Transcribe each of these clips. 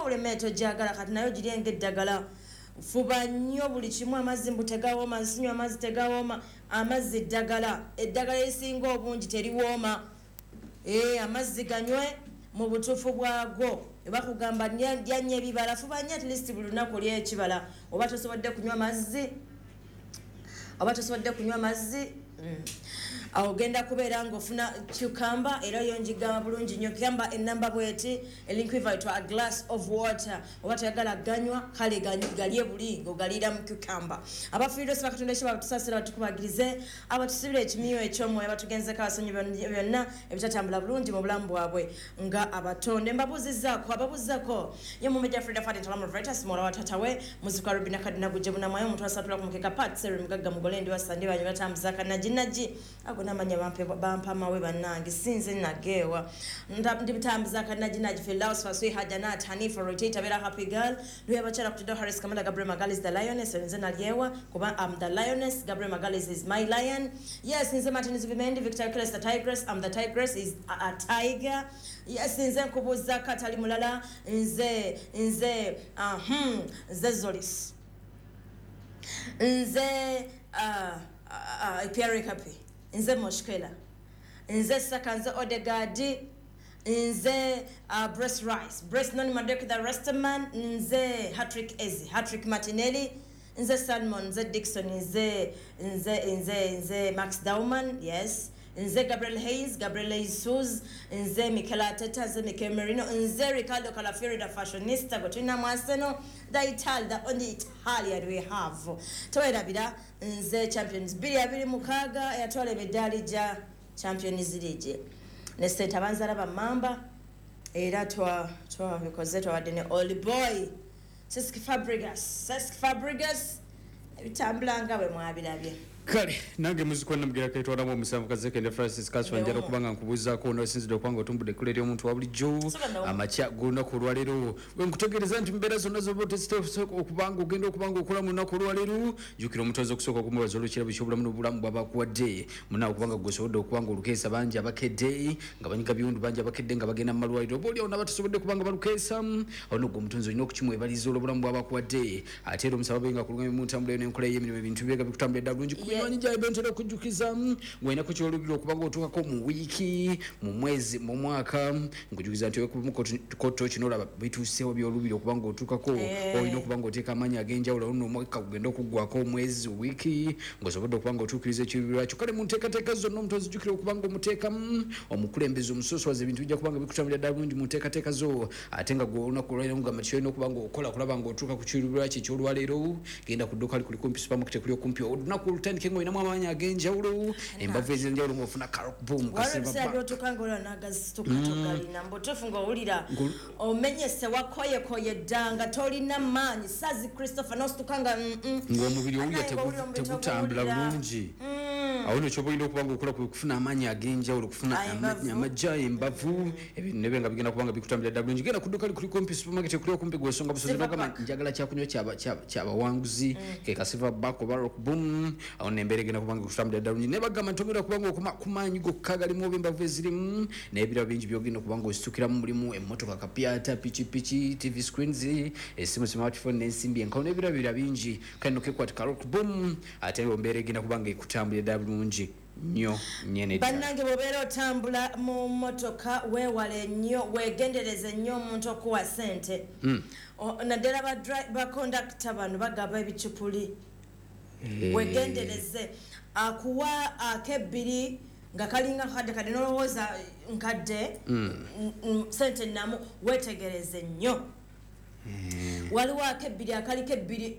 buli meto jagala kati nayo giri ng'eddagala fuba nnyo buli kimu amazzi mbutegawooma nsinywa amazzi tegawooma amazzi ddagala eddagala erisinga obungi teriwooma amazzi ganywe mu butuufu bwago bakugamba lyanye ebibala fuba nnyo at least buli lunaku olya ekibala oba tosobodde kunywa amazzi awo genda kubeera ng'ofuna cucumber era yonjigamba bulungi nnyo cucumber ennamba bweti equivalent to a glass of water oba toyagala ganywa kale galye buli ng'ogaliira mu cucumber abafiirwa si bakatonda ekyo batusasira batukubagirize abatusibira ekimiyo eky'omwoyo batugenzeko abasonyi byonna ebitatambula bulungi mu bulamu bwabwe nga abatonde ababuuzako ye mumejja Frida Fadi Ntalamu Veritas muwala wa taata we muziku wa Rubina Kadina Gujje Bunamwayo omuntu asatula ku mukeka Pat Seri Mugagga Mugole ndi wasandi banyu batambuza kanajinaji namanya bampa mawe banange sinze nagewa ndibitambuza kanajinaji Filaus Fasui Hajanat Hanifa Rotate Vera Happy Girl Luya Bachara Kutudo Harris Kamala Gabriel Magalis the Lioness Nze nalyewa kuba I'm the Lioness Gabriel Magalis is my lion. Yes Nze Martinez Vimendi Victor Crest the Tigress I'm the Tigress is a tiger. Yes Nze Nkubuza Katali Mulala Nze Zolis Nze Pierre Kapi Nze Moshkela Nze Sakanze Odegadi Nze Breast Rice Breast Noni Madek the Restaman Nze Hattrick Martinelli Nze Salmon Nze Dixon Nze Max Dauman yes Nze Gabriel Hayes Suz Nze Michaela Teta Nze Mikel Merino Nze Ricardo Calafiori the fashionista Gotina Mwaseno the only Italian we have Toera Bida Nze Champions Bili Mukaga yatwala medali ja Champions League Neste tabanzala ba mamba era twa because twadene old boy Cesc Fabregas ebitambulanga bwe mwabirabye kale nange muzikwana mugera ketwala mu musanvu kazeke ne Francis Kaswa njalo kubanga nkubuza ko no sinzide kwanga otumbude kulere omuntu wa bulijjo amacha gona ku lwalero we nkutegereza nti mbera zonna zobote stop okubanga ogenda okubanga okola mu nako lwalero jukira omutozo okusoka kumubaza olukira bikyobulamu n'obulamu bw'abakuwadde muna okubanga gwesobodde okubanga olukesa bangi abakedde nga banyiga biyundu bangi abakedde nga bagenda mu malwaliro boli ona batasobodde kubanga balukesa ono gwo omutonzi olina okukimwebaliza olw'obulamu bw'abakuwadde ate era omusaba benga kulunga mu ntambula n'enkola y'emirimu ebintu byega bikutambulira bulungi Nija ibentera kujukiza ngwena ko kyolugiro kubanga otuka ko mu wiki mu mwezi mu mwaka ngujukiza nti koto kinola bituseho byolubiro kubanga otuka ko olino kubanga oteka amanya agenja ola ono mwaka kugenda okugwako mwezi wiki ngosobodde kubanga otukirize ekirubiro kyo kale munteekateeka zonna omutozi jukira kubanga omuteeka omukulembeze omusoso waze ebintu bijja kubanga bikutambulira ddala bulungi munteekateeka zo ate nga gwona kulwaira nga matyo no kubanga okola kulaba nga otuka ku kirubiro ky'olwaleero genda ku dduka kuli kumpi supermarket kuli kumpi olunaku olutandike ngo ina mwamanya agenjawulo embavu ezenjawulo mufuna carrot boom kaseba ba wale tukangola nagazi tukatogalina mbotofunga olira omenyese wakoye danga tolina manyi sazi Christopher nostukanga ngomubiri uya tegutambula bulungi awone choboyina okubanga okola kufuna amanya agenjawulo kufuna amajja embavu ebintu nebenga bigenda kubanga bikutambira ddala bulungi genda kuduka kuli kumpi supermarket kuli kumpi gwesonga busozi nokama njagala kyakunywa kyaba wanguzi ke kaseva bako barok boom awone mbere genda kubanga kutambira ddala bulungi nebagamba ntongera kubanga okumanyi gokagali mu bembavu ezirimu nebira bingi byogenda kubanga ositukiramu mulimu emmotoka kapiata pichi TV screens esimu smartphone n'ensimbi enkawo nebira bingi kandi nokekwati karok boom ate mbere genda kubanga ikutambira ddala bulungi nyo nyene banange bobera otambula mu motoka wewale nnyo wegendereze nnyo omuntu okuwa sente naddala ba conductor bano bagaba ebicupuli wegendereze akuwa akebbiri nga kalinga kade nolowooza nkadde sente namu wetegereze nnyo waliwo akebbiri akaliko ebbiri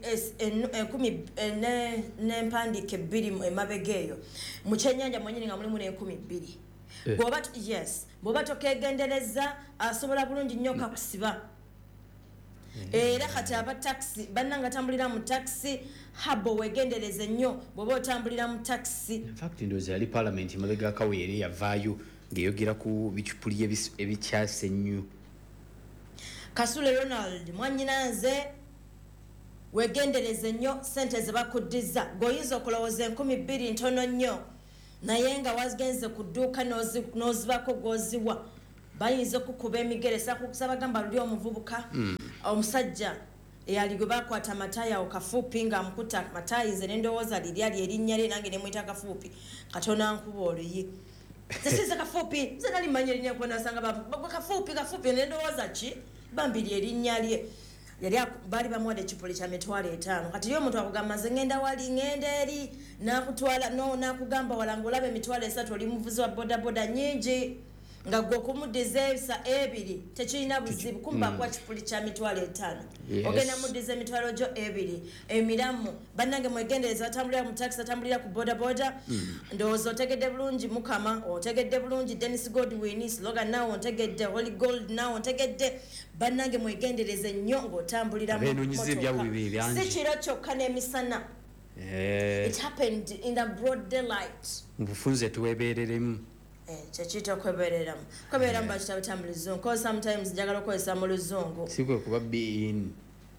10 n'empandika ebbiri emabega eyo mu kyennyanja mwenyini nga mulimu n'12 bw'oba tokegendereza asobola bulungi nnyo kakusiba era kati abataxi bannanga tambulira mu taxi habo wegendereze nnyo bw'oba otambulira mu taxi in fact ndoze yali parliament mabega akawere yavaayo ng'eyogera ku bicupuli ebikyase nnyo Kasule Ronald mwanyinanze wegendereze nnyo sente ze bakuddiza goyinza okulowooza 12 ntono nnyo naye nga wagenze ku dduuka n'ozibako goziwa bayinza kukuba emigere sabagamba luli omuvubuka omusajja eyali gwe bakwata matayi awo kafuupi ng'amukuta matayi nze nendowooza liryali erinnya lye nange nemwita kafuupi katona nkuba oluyi tesize kafuupi nze nali mmanyi erinnya kuba nasanga kafuupi nendowooza ki bambiri erinnya lye yali baali bamuwadde ekipuli kya $5,000 kati omuntu akugamba nze ngenda wali ngenda eri nakutwala nakugamba wala ng'olaba $3 oli muvuzi wa bodaboda nyingi nga gwe okumudizeesa 2 tekirina buzibu kumba kwa kipuli kya $5,000 ogenda mudize emitwalo gyo 2 emiramu bannange mwegendereza batambulira mu taxi atambulira ku bodaboda ndowooza otegedde bulungi mukama otegedde bulungi Dennis Godwin slogan nawe ontegedde Holy Gold nawe ontegedde bannange mwegendereze nnyo ng'otambulira mu motoka si kiro kyokka n'emisana it happened in the broad daylight mubufunze tuwebereremu kyekiyita okwebereramu bakita bita mu luzungu because sometimes njagala okukozesa mu luzungu sikwe kuba being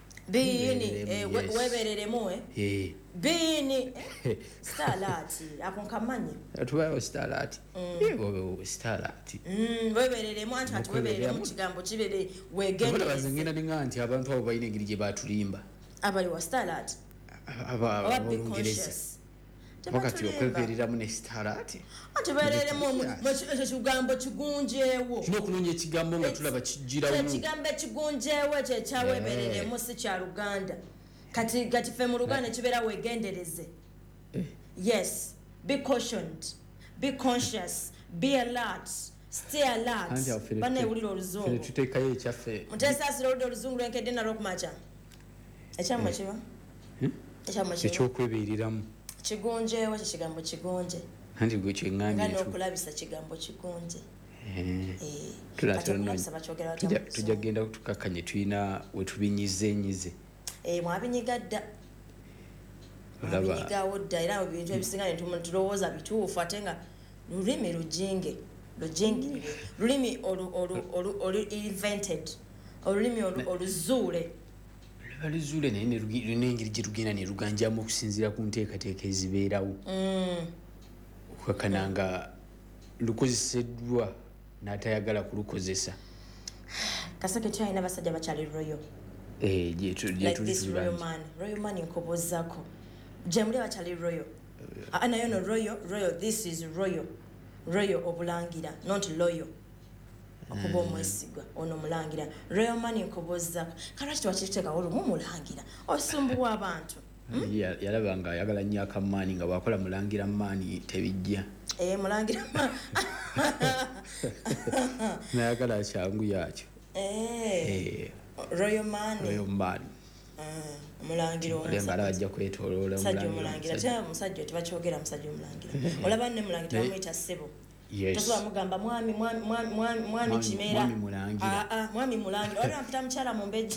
webereremu being starlight ako nkamanyi tubayo starlight starlight webereremu anti ati webereremu kigambo kibere wegende bazengenda ninga nti abantu abo bayina engeri gye batulimba abali wa starlight abalungereza wakati okwebereramu ne starlight atubereremu ekigambo kigunjeewo kino okunoonya ekigambo nga tulaba kijjirawo ekigambo ekigunjeewo ekyo ekyawebereremu si kya Luganda kati ffe mu Luganda kibeera wegendereze yes be cautioned be conscious be alert stay alert banewulira oluzungu tuteekayo ekyaffe muteesaasira oludde oluzungu lwenkedde nalwo okumakya ekyamwe kiba ekyokwebereramu kigunjeewo ekyo kigambo kigunje anti gwe kyeŋŋambye n'okulabisa kigambo kigunje tujja kgenda tukakkanye tulina wetubinyizenyize mwabinyiga dda mwabinyigawo dda era bintu ebisinga netulowooza bituufu ate nga lulimi lujingirire lulimi olu invented olulimi oluzuule balizuule naye n'engeri gye tugenda ne luganjamu okusinziira ku nteekateeka ezibeerawo okukakana nga lukozeseddwa n'atayagala kulukozesa kaseke kyalina basajja bakyali royo royo man nkobozako gyemuli bakyali royo nayo no royo this is royo obulangira not loyo okuba omwesigwa ono mulangira royal money nkobozako kalwaki twakiteekawo olumu mulangira osumbuwa abantu yalaba nga ayagala nnyo akamaani nga bwakola mulangira maani tebijja mulangira nayagala kyangu yakyo royal money mulangira olenga alaba ajja kwetoloola mulangira te musajja tebakyogera musajja omulangira olaba ne mulangira tebamuyita ssebo tosobola mugamba mwami kimera mwami mulangira olina mpita mukyala mu mbejja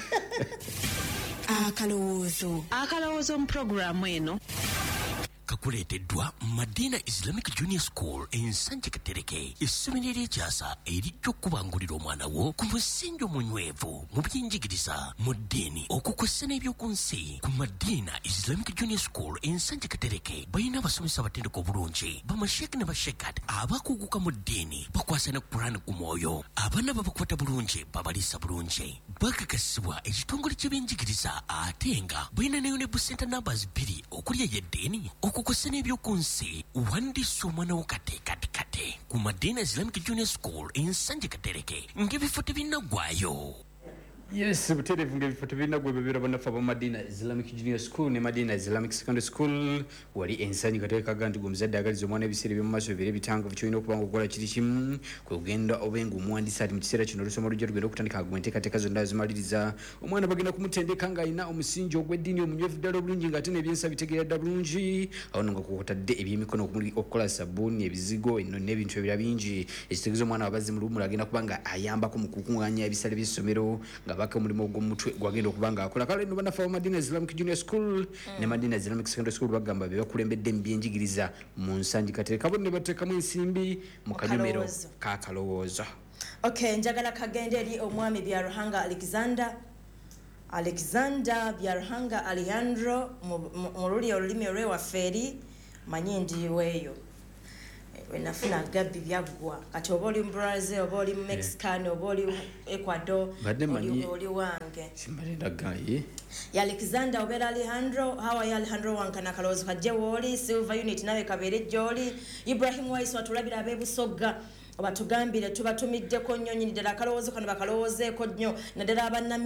akalowoozo mu puroguramu eno kakuleeteddwa Madina Islamic Junior School ensanje Katereke essomero ery'ekyasa erijja okubangulira omwana wo ku musingi omunywevu mu by'enjigiriza mu ddiini okukwessa n'ebyoku nsi ku Madina Islamic Junior School ensanje Katereke balina abasomesa abatendeka obulungi bamasheeki ne bashekat abakuguka mu ddiini bakwasa ne Qur'an ku mwoyo abaana babakwata bulungi babaliisa bulungi bakakasibwa ekitongole ky'ebyenjigiriza ate nga balina ne Unable Center numbers 2 okuli ey'eddiini okukwasa n'ebyoku nsi wandiisa omwana wo kate ku Madina Islamic Junior School ensanje Katereke ng'ebifo tebinaggwaayo. Yes, buterevu ng'ebifo tebinaggwa bebeera bannaffe aba Madina Islamic Junior School ne Madina Islamic Secondary School wali ensanje Katereke kaga nti gwe agaliza omwana ebiseera by'omu maaso bibeere bitangavu kyolina okuba nga okola kiri kimu kwe kugenda obenga omuwandiisi ati mu kiseera kino olusoma lujja lugenda okutandika nga enteekateeka zonna zimaliriza omwana bagenda kumutendeka ng'alina omusingi ogw'eddiini omunywevu ddala obulungi ng'ate n'ebyensa bitegeera dda bulungi awo nga kwotadde ebyemikono okukola sabbuuni ebizigo eno n'ebintu ebirala bingi ekitegeeza omwana wabazzi mu luwummula agenda kuba nga ayambako mu kukuŋŋaanya ebisale by'essomero nga baka omulimu ogw'omutwe gwagenda okuba nga akola kale no bannaffe aba Madina Islamic Junior School ne Madina Islamic Secondary School bagamba be bakulembedde mu byenjigiriza mu nsanje Katereke abo ne bateekamu ensimbi mu kanyomero k'akalowoozo. Okay, njagala kagende eri omwami Byaruhanga Alexander Byaruhanga Alejandro mu olulimi olw'ewaffe eri manyi ndiweeyo wenafuna gabbi byaggwa kati oba oli mu Brazil oba oli mu Mexican oba oli Ecuador oli wange simbalenda gaye ya Alexander Obera Alejandro hawa ya Alejandro wankana kalozo kaje woli silver unit nawe kabere joli Ibrahim Waiso atulabira abebusoga obatugambire tubatumiddeko nnyonyi ndala kalowoozo kano bakalowoozeeko nnyo naddala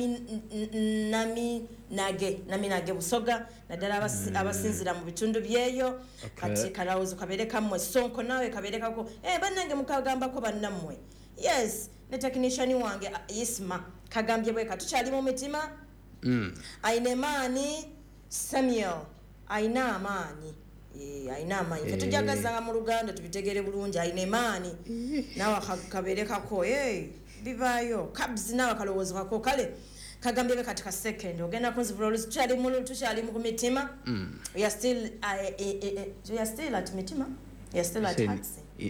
naminage busoga naddala abasinzira mu bitundu byeyo kati kalowoozo kabere kammwe Sonko nawe kabere kako bannange mukagambako bannammwe yes ne technician wange Isma kagambye bweka tukyali mu mitima Ainemani Samuel aina amaanyi aina amaanyi tetujagazanga mu Luganda tubitegere bulungi Ainemani nawe kaberekako bivayo kabs nawe kalowoozo kako kale kagambye kati ka second ogenda kunzivula tukyali mu mitima we are still at mitima we are still at hearts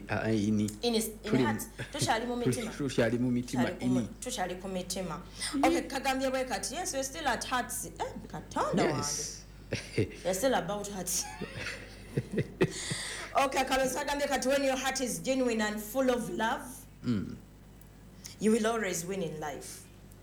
tushali mu mitima tushali ku mitima okay kagambye bwe kati yes we are still at hearts katonda wange we are still about hearts okay kalosa gambye kati when your heart is genuine and full of love you will always win in life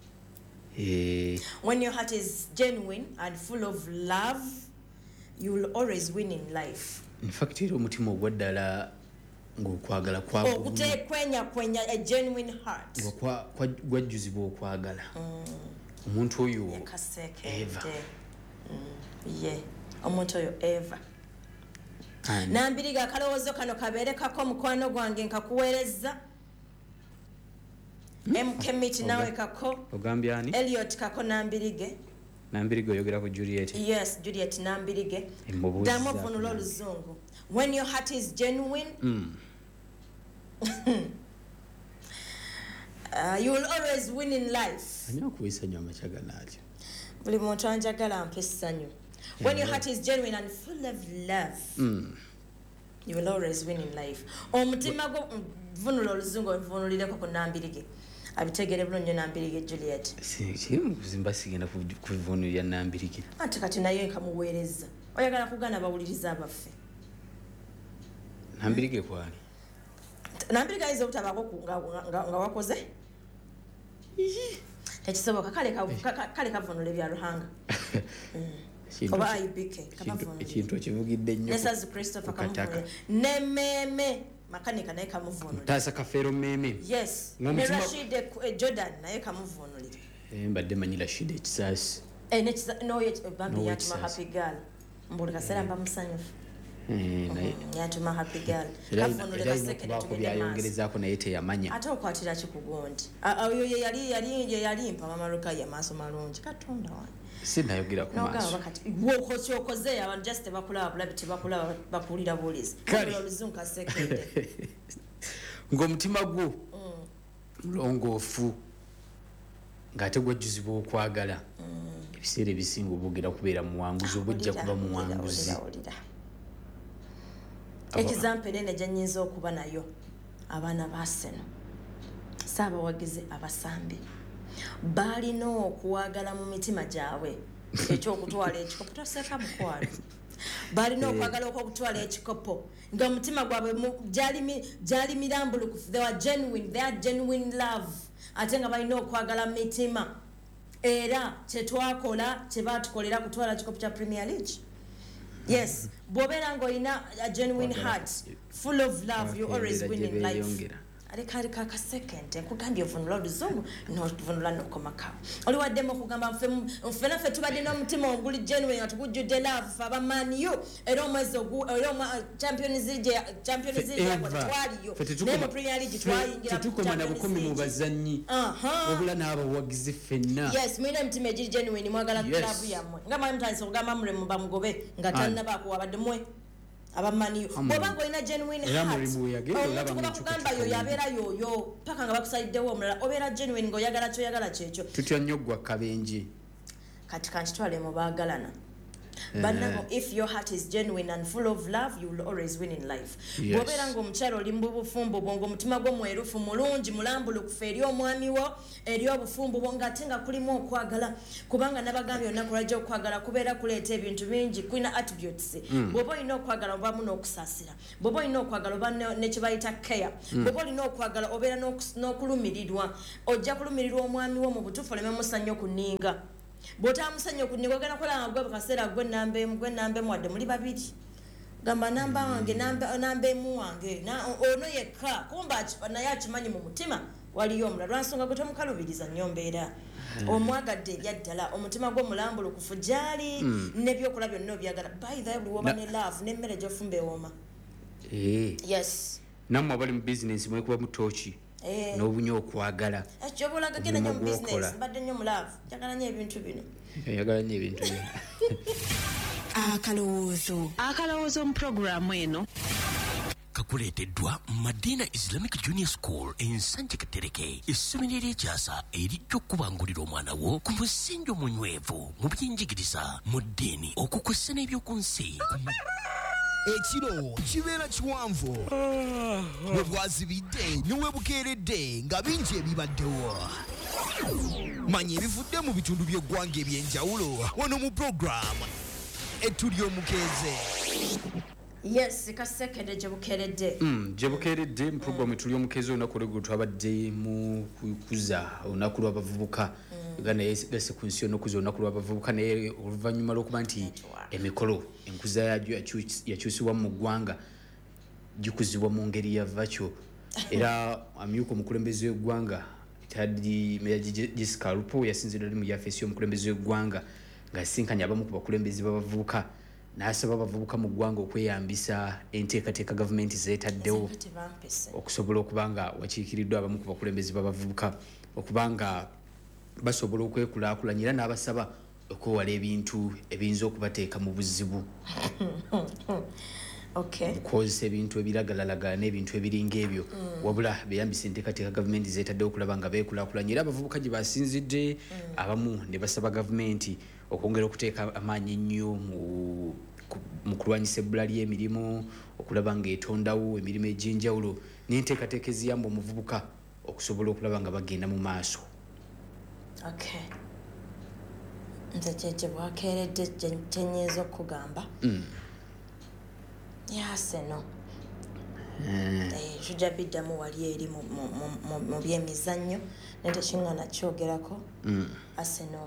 when your heart is genuine and full of love you will always win in life in fact iro mutima ogwaddala ngokwagala kwenya a genuine heart gwajjuzibwa okwagala omuntu oyo Eva omuntu oyo Eva nambiriga akalowoozo kano kabeere kako mukwano gwange nkakuweereza MK nawe kako ogambyani Elliot kako nambirige oyogera ku Juliet yes Juliet nambirige damo vunula oluzungu when your heart is genuine you will always win in life anyo kuisanya amachaga nacho buli muntu anjagala ampe essanyu when your heart is genuine and full of love you will always win in life omutima go vunula oluzungu vunulireko ku nambirige abitegere bulungi nambirige Juliet kuzimba sigenda kuvunulira nambirige ati kati naye nkamuweereza oyagala kugana bawuliriza abaffe nambirige kwani nambirige izo utabako nga wakoze tekisoboka kale kavunule bya Ruhanga oba ayibike ekintu ekivugidde nnyo Nesazu Christopher kamuvunule nememe makanika naye kamuvunule tasa kafero meme yes ne Rashid Jordan naye kamuvunulire mbadde manyi Rashid ekisasi no yet bambi yatuma happy girl mbulika sera mba musanyufu yatuma happy girl kavunule kaseke byayongerezaako naye teyamanya ate okwatira kikugondi oyo yali mpa mama Rukaya maaso malungi katonda wange sinayogera ku maaso wokoze abantu just bakulaba bulabi tebakulaba bakulira bulizi oluzungu kasekende ng'omutima gwo mulongoofu ng'ate gwajjuzibwa okwagala ebiseera ebisinga obwogera kubeera muwanguzi obujja kuba muwanguzi ekizampe nene gyenyinza okuba nayo abaana ba Arsenal saabawagizi abasambi balina okuwagala mu mitima gyabwe ekyokutwala ekikopo toseka mukwalo balina okwagala okutwala ekikopo nga omutima gwabwe gyali mirambulukufu they are genuine love ate nga balina okwagala mu mitima era kyetwakola kyebatukolera kutwala kikopo kya Premier League yes bw'obeera ng'olina a genuine heart full of love you always win in life alikali kaka second nkugambye ovunula oluzungu novunula nokomakawo oli waddemu okugamba nfena ffe tubadde n'omutima oguli genuine nga tugujjudde love fe abamaniyo era omwezi era Champions League twaliyo naye mu Premier League twayingira tetukoma na bukumi mu bazannyi wabula n'abawagizi ffenna yes mulina emitima egiri genuine mwagala club yammwe nga mwali mutandise okugamba mulemu bamugobe nga tannabaako wabadde mwe abamaniyo bwobanga olina genuine heart omuntu kuba kugamba yoyo abeera yoyo paka nga bakusaliddewo omulala obeera genuine ng'oyagala kyoyagala kyekyo tutya nnyo gwa kabenje kati kankitwale mu baagalana But now, if your heart is genuine and full of love, you will always win in life. Yes. Bw'obeera ng'omukyala oli mu bufumbo bwo ng'omutima gwo mwerufu mulungi mulambulukufu eri omwami wo eri obufumbo bwo ng'ate nga kulimu okwagala kubanga nabagambye olunaku lwajja okwagala kubeera kuleeta ebintu bingi kulina attributes. Bw'oba olina okwagala obamu n'okusaasira, bw'oba olina okwagala oba ne kye bayita care, bw'oba olina okwagala obeera n'okulumirirwa, ojja kulumirirwa omwami wo mu butuufu oleme musannyo kunninga. Bw'otamusannyo kunninga ogenda kukola nga gwe kaseera gwe nnamba emu wadde muli babiri. Gamba namba wange namba emu wange ono yekka kumba naye akimanyi mu mutima waliyo omulala lwansonga gwe tomukalubiriza nnyo mbeera omwagadde ebyaddala omutima gwo mulambulukufu gyali n'ebyokola byonna obyagala by the way woba ne love n'emmere gy'ofumba ewooma. Yes, nammwe abali mu bizinensi mwekuba mu tooki n'obunya okwagala ekyo bulaga genda nnyo mu business mbadde nnyo mu love njagala nnyo ebintu bino. Akalowoozo mu programu eno kakuleeteddwa Madina Islamic Junior School Ensanje Katereke, essomero ery'ekyasa erijja okubangulira omwana wo ku musingi omunywevu mu by'enjigiriza mu ddiini okukwessa n'ebyoku nsi. Ekiro kibeera kiwanvu bwe bwazibidde ne weebukeeredde nga bingi ebibaddewo. Manya ebivudde mu bitundu by'eggwanga eby'enjawulo wano mu programu Etuli Omukeeze. Yes, kasekede gyebukeeredde. Gyebukeeredde mu programu Etuli Omukeeze olunaku olw'eggulo twabadde mu kukuza olunaku lw'abavubuka. Uganda yese ku nsi y'okuza olunaku lw'abavubuka naye oluvannyuma lw'okuba nti emikolo enkuza yagyo yakyusibwa mu ggwanga gikuzibwa mu ngeri ya vakyo era amyuka omukulembeze w'eggwanga tadi Meya Jessica Alupo yasinzidde mu yafeesi y'omukulembeze w'eggwanga ng'asinkanye abamu ku bakulembeze b'abavubuka n'asaba abavubuka mu ggwanga okweyambisa enteekateeka gavumenti zeetaddewo okusobola okuba nga wakiikiriddwa abamu ku bakulembeze b'abavubuka okuba nga basobola okwekulaakulanya era n'abasaba okwewala ebintu ebiyinza okubateeka mu buzibu. Okukozesa ebintu ebiragalalagala n'ebintu ebiringa ebyo wabula beeyambisa enteekateeka gavumenti zeetaddewo okulaba nga beekulaakulanya era abavubuka gye basinzidde abamu ne basaba gavumenti okwongera okuteeka amaanyi ennyo mu kulwanyisa ebbula ly'emirimu okulaba nga etondawo emirimu egy'enjawulo n'enteekateeka eziyamba omuvubuka okusobola okulaba nga bagenda mu maaso. Nze kyekye bwakeeredde kyenyiza okugamba yaseno tujja biddamu wali eri mu byemizannyo naye tekiŋŋaana kyogerako. Arsenal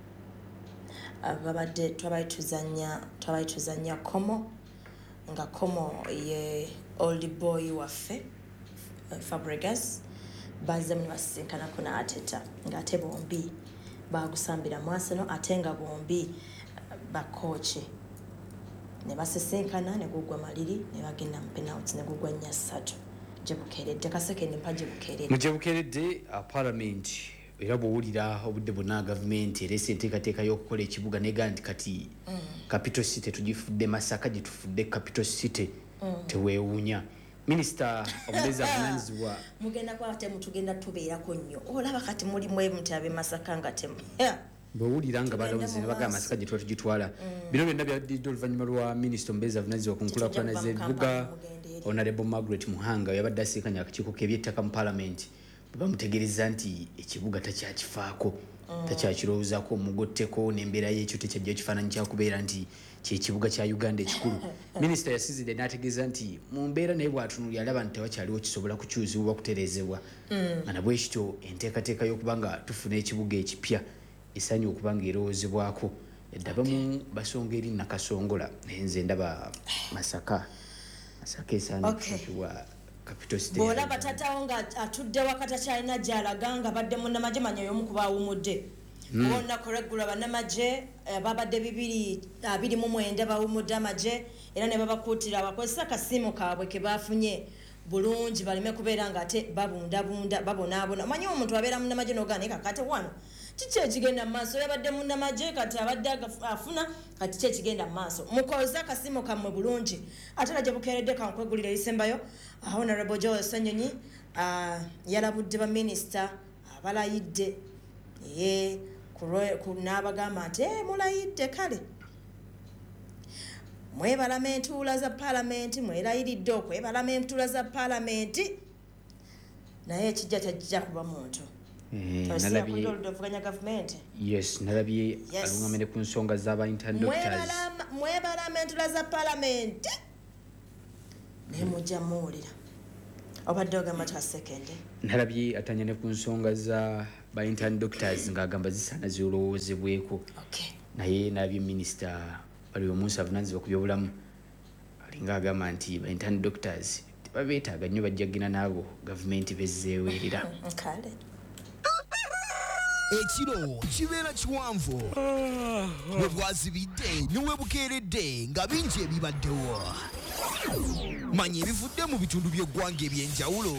babadde twabali tuzannya Como nga Como ye old boy waffe Fabregas bazemu ne basinkanako ne Arteta ng'ate bombi bagusambira mu Arsenal ate nga bombi bakooki ne basisinkana ne gugwa maliri ne bagenda mu penalty ne gugwa 3 gyebukeeredde kasekende mpa gyebukeeredde. Mu gyebukeeredde Parliament era bw'owulira obudde bwonna gavumenti ereese enteekateeka y'okukola ekibuga neega nti kati capital city tugifudde Masaka gye tufudde capital city teweewuunya. Minisita omubeezi avunaanyizibwa mugenda kwa temu tugenda tubeerako nnyo olaba kati mulimu ebintu Masaka nga temu bw'owulira nga balowooza ne bagamba Masaka gye tuba tugitwala. Bino byonna byaddidde oluvannyuma lwa minisita omubeezi avunaanyizibwa ku nkulaakulana z'ebibuga Honorable Margaret Muhanga yabadde asinkanya akakiiko k'ebyettaka mu Parliament bamutegereza nti ekibuga takyakifaako takyakirowoozaako omugotteko n'embeera y'ekyo tekyajja kifaananyi kyakubeera nti kyekibuga kya Uganda ekikulu. Minisita yasizidde n'ategeeza nti mu mbeera naye bw'atunuulira alaba nti tewakyaliwo kisobola kukyuzibwa kutereezebwa nga nabwe kityo enteekateeka y'okuba nga tufuna ekibuga ekipya esaanye okuba nga erowoozebwako. Edda bamu basonga eri Nakasongola naye nze ndaba Masaka esaanye okufuukibwa capital city. Bw'olaba tatawo nga atudde wakati akyalina gy'alaga nga badde munnamagye manya y'omu ku baawummudde. Olunaku lw'eggulo bannamagye babadde 229 bawummudde amagye era ne babakuutira bakozesa akasiimo kaabwe ke baafunye bulungi baleme kubeera nga ate babundabunda babonaabona. Omanyi omuntu abeera munnamagye n'ogaa naye kakate wano kiki ekigenda mu maaso yabadde munnamagye kati abadde afuna kati ki ekigenda mu maaso. Mukozesa akasiimo kammwe bulungi ate era gyebukeeredde kankwegulira ebisembayo. Honorable Joel Sanyonyi yalabudde baminisita abalayidde n'abagamba nti mulayidde kale mwebala mentuula za paalamenti mwerayiridde okwebala mentuula za paalamenti naye ekijja tajja kuba muntu nalabye alungamire ku nsonga z'aba intern doctors mwebala mentula za paalamenti naye mujja muwulira obadde ogamba twa second nalabye atanya ne ku nsonga za ba intern doctors ng'agamba zisaana zilowoozebweko naye nalabye minisita waliwo omunsi avunaanyizibwa ku byobulamu alinga agamba nti ba intern doctors tebabeetaaga nnyo bajjagina n'abo gavumenti bezzeeweerera kale ekiro kibeera kiwanvu bwe bwazibidde niwe bukeeredde nga bingi ebibaddewo manya ebivudde mu bitundu by'eggwanga ebyenjawulo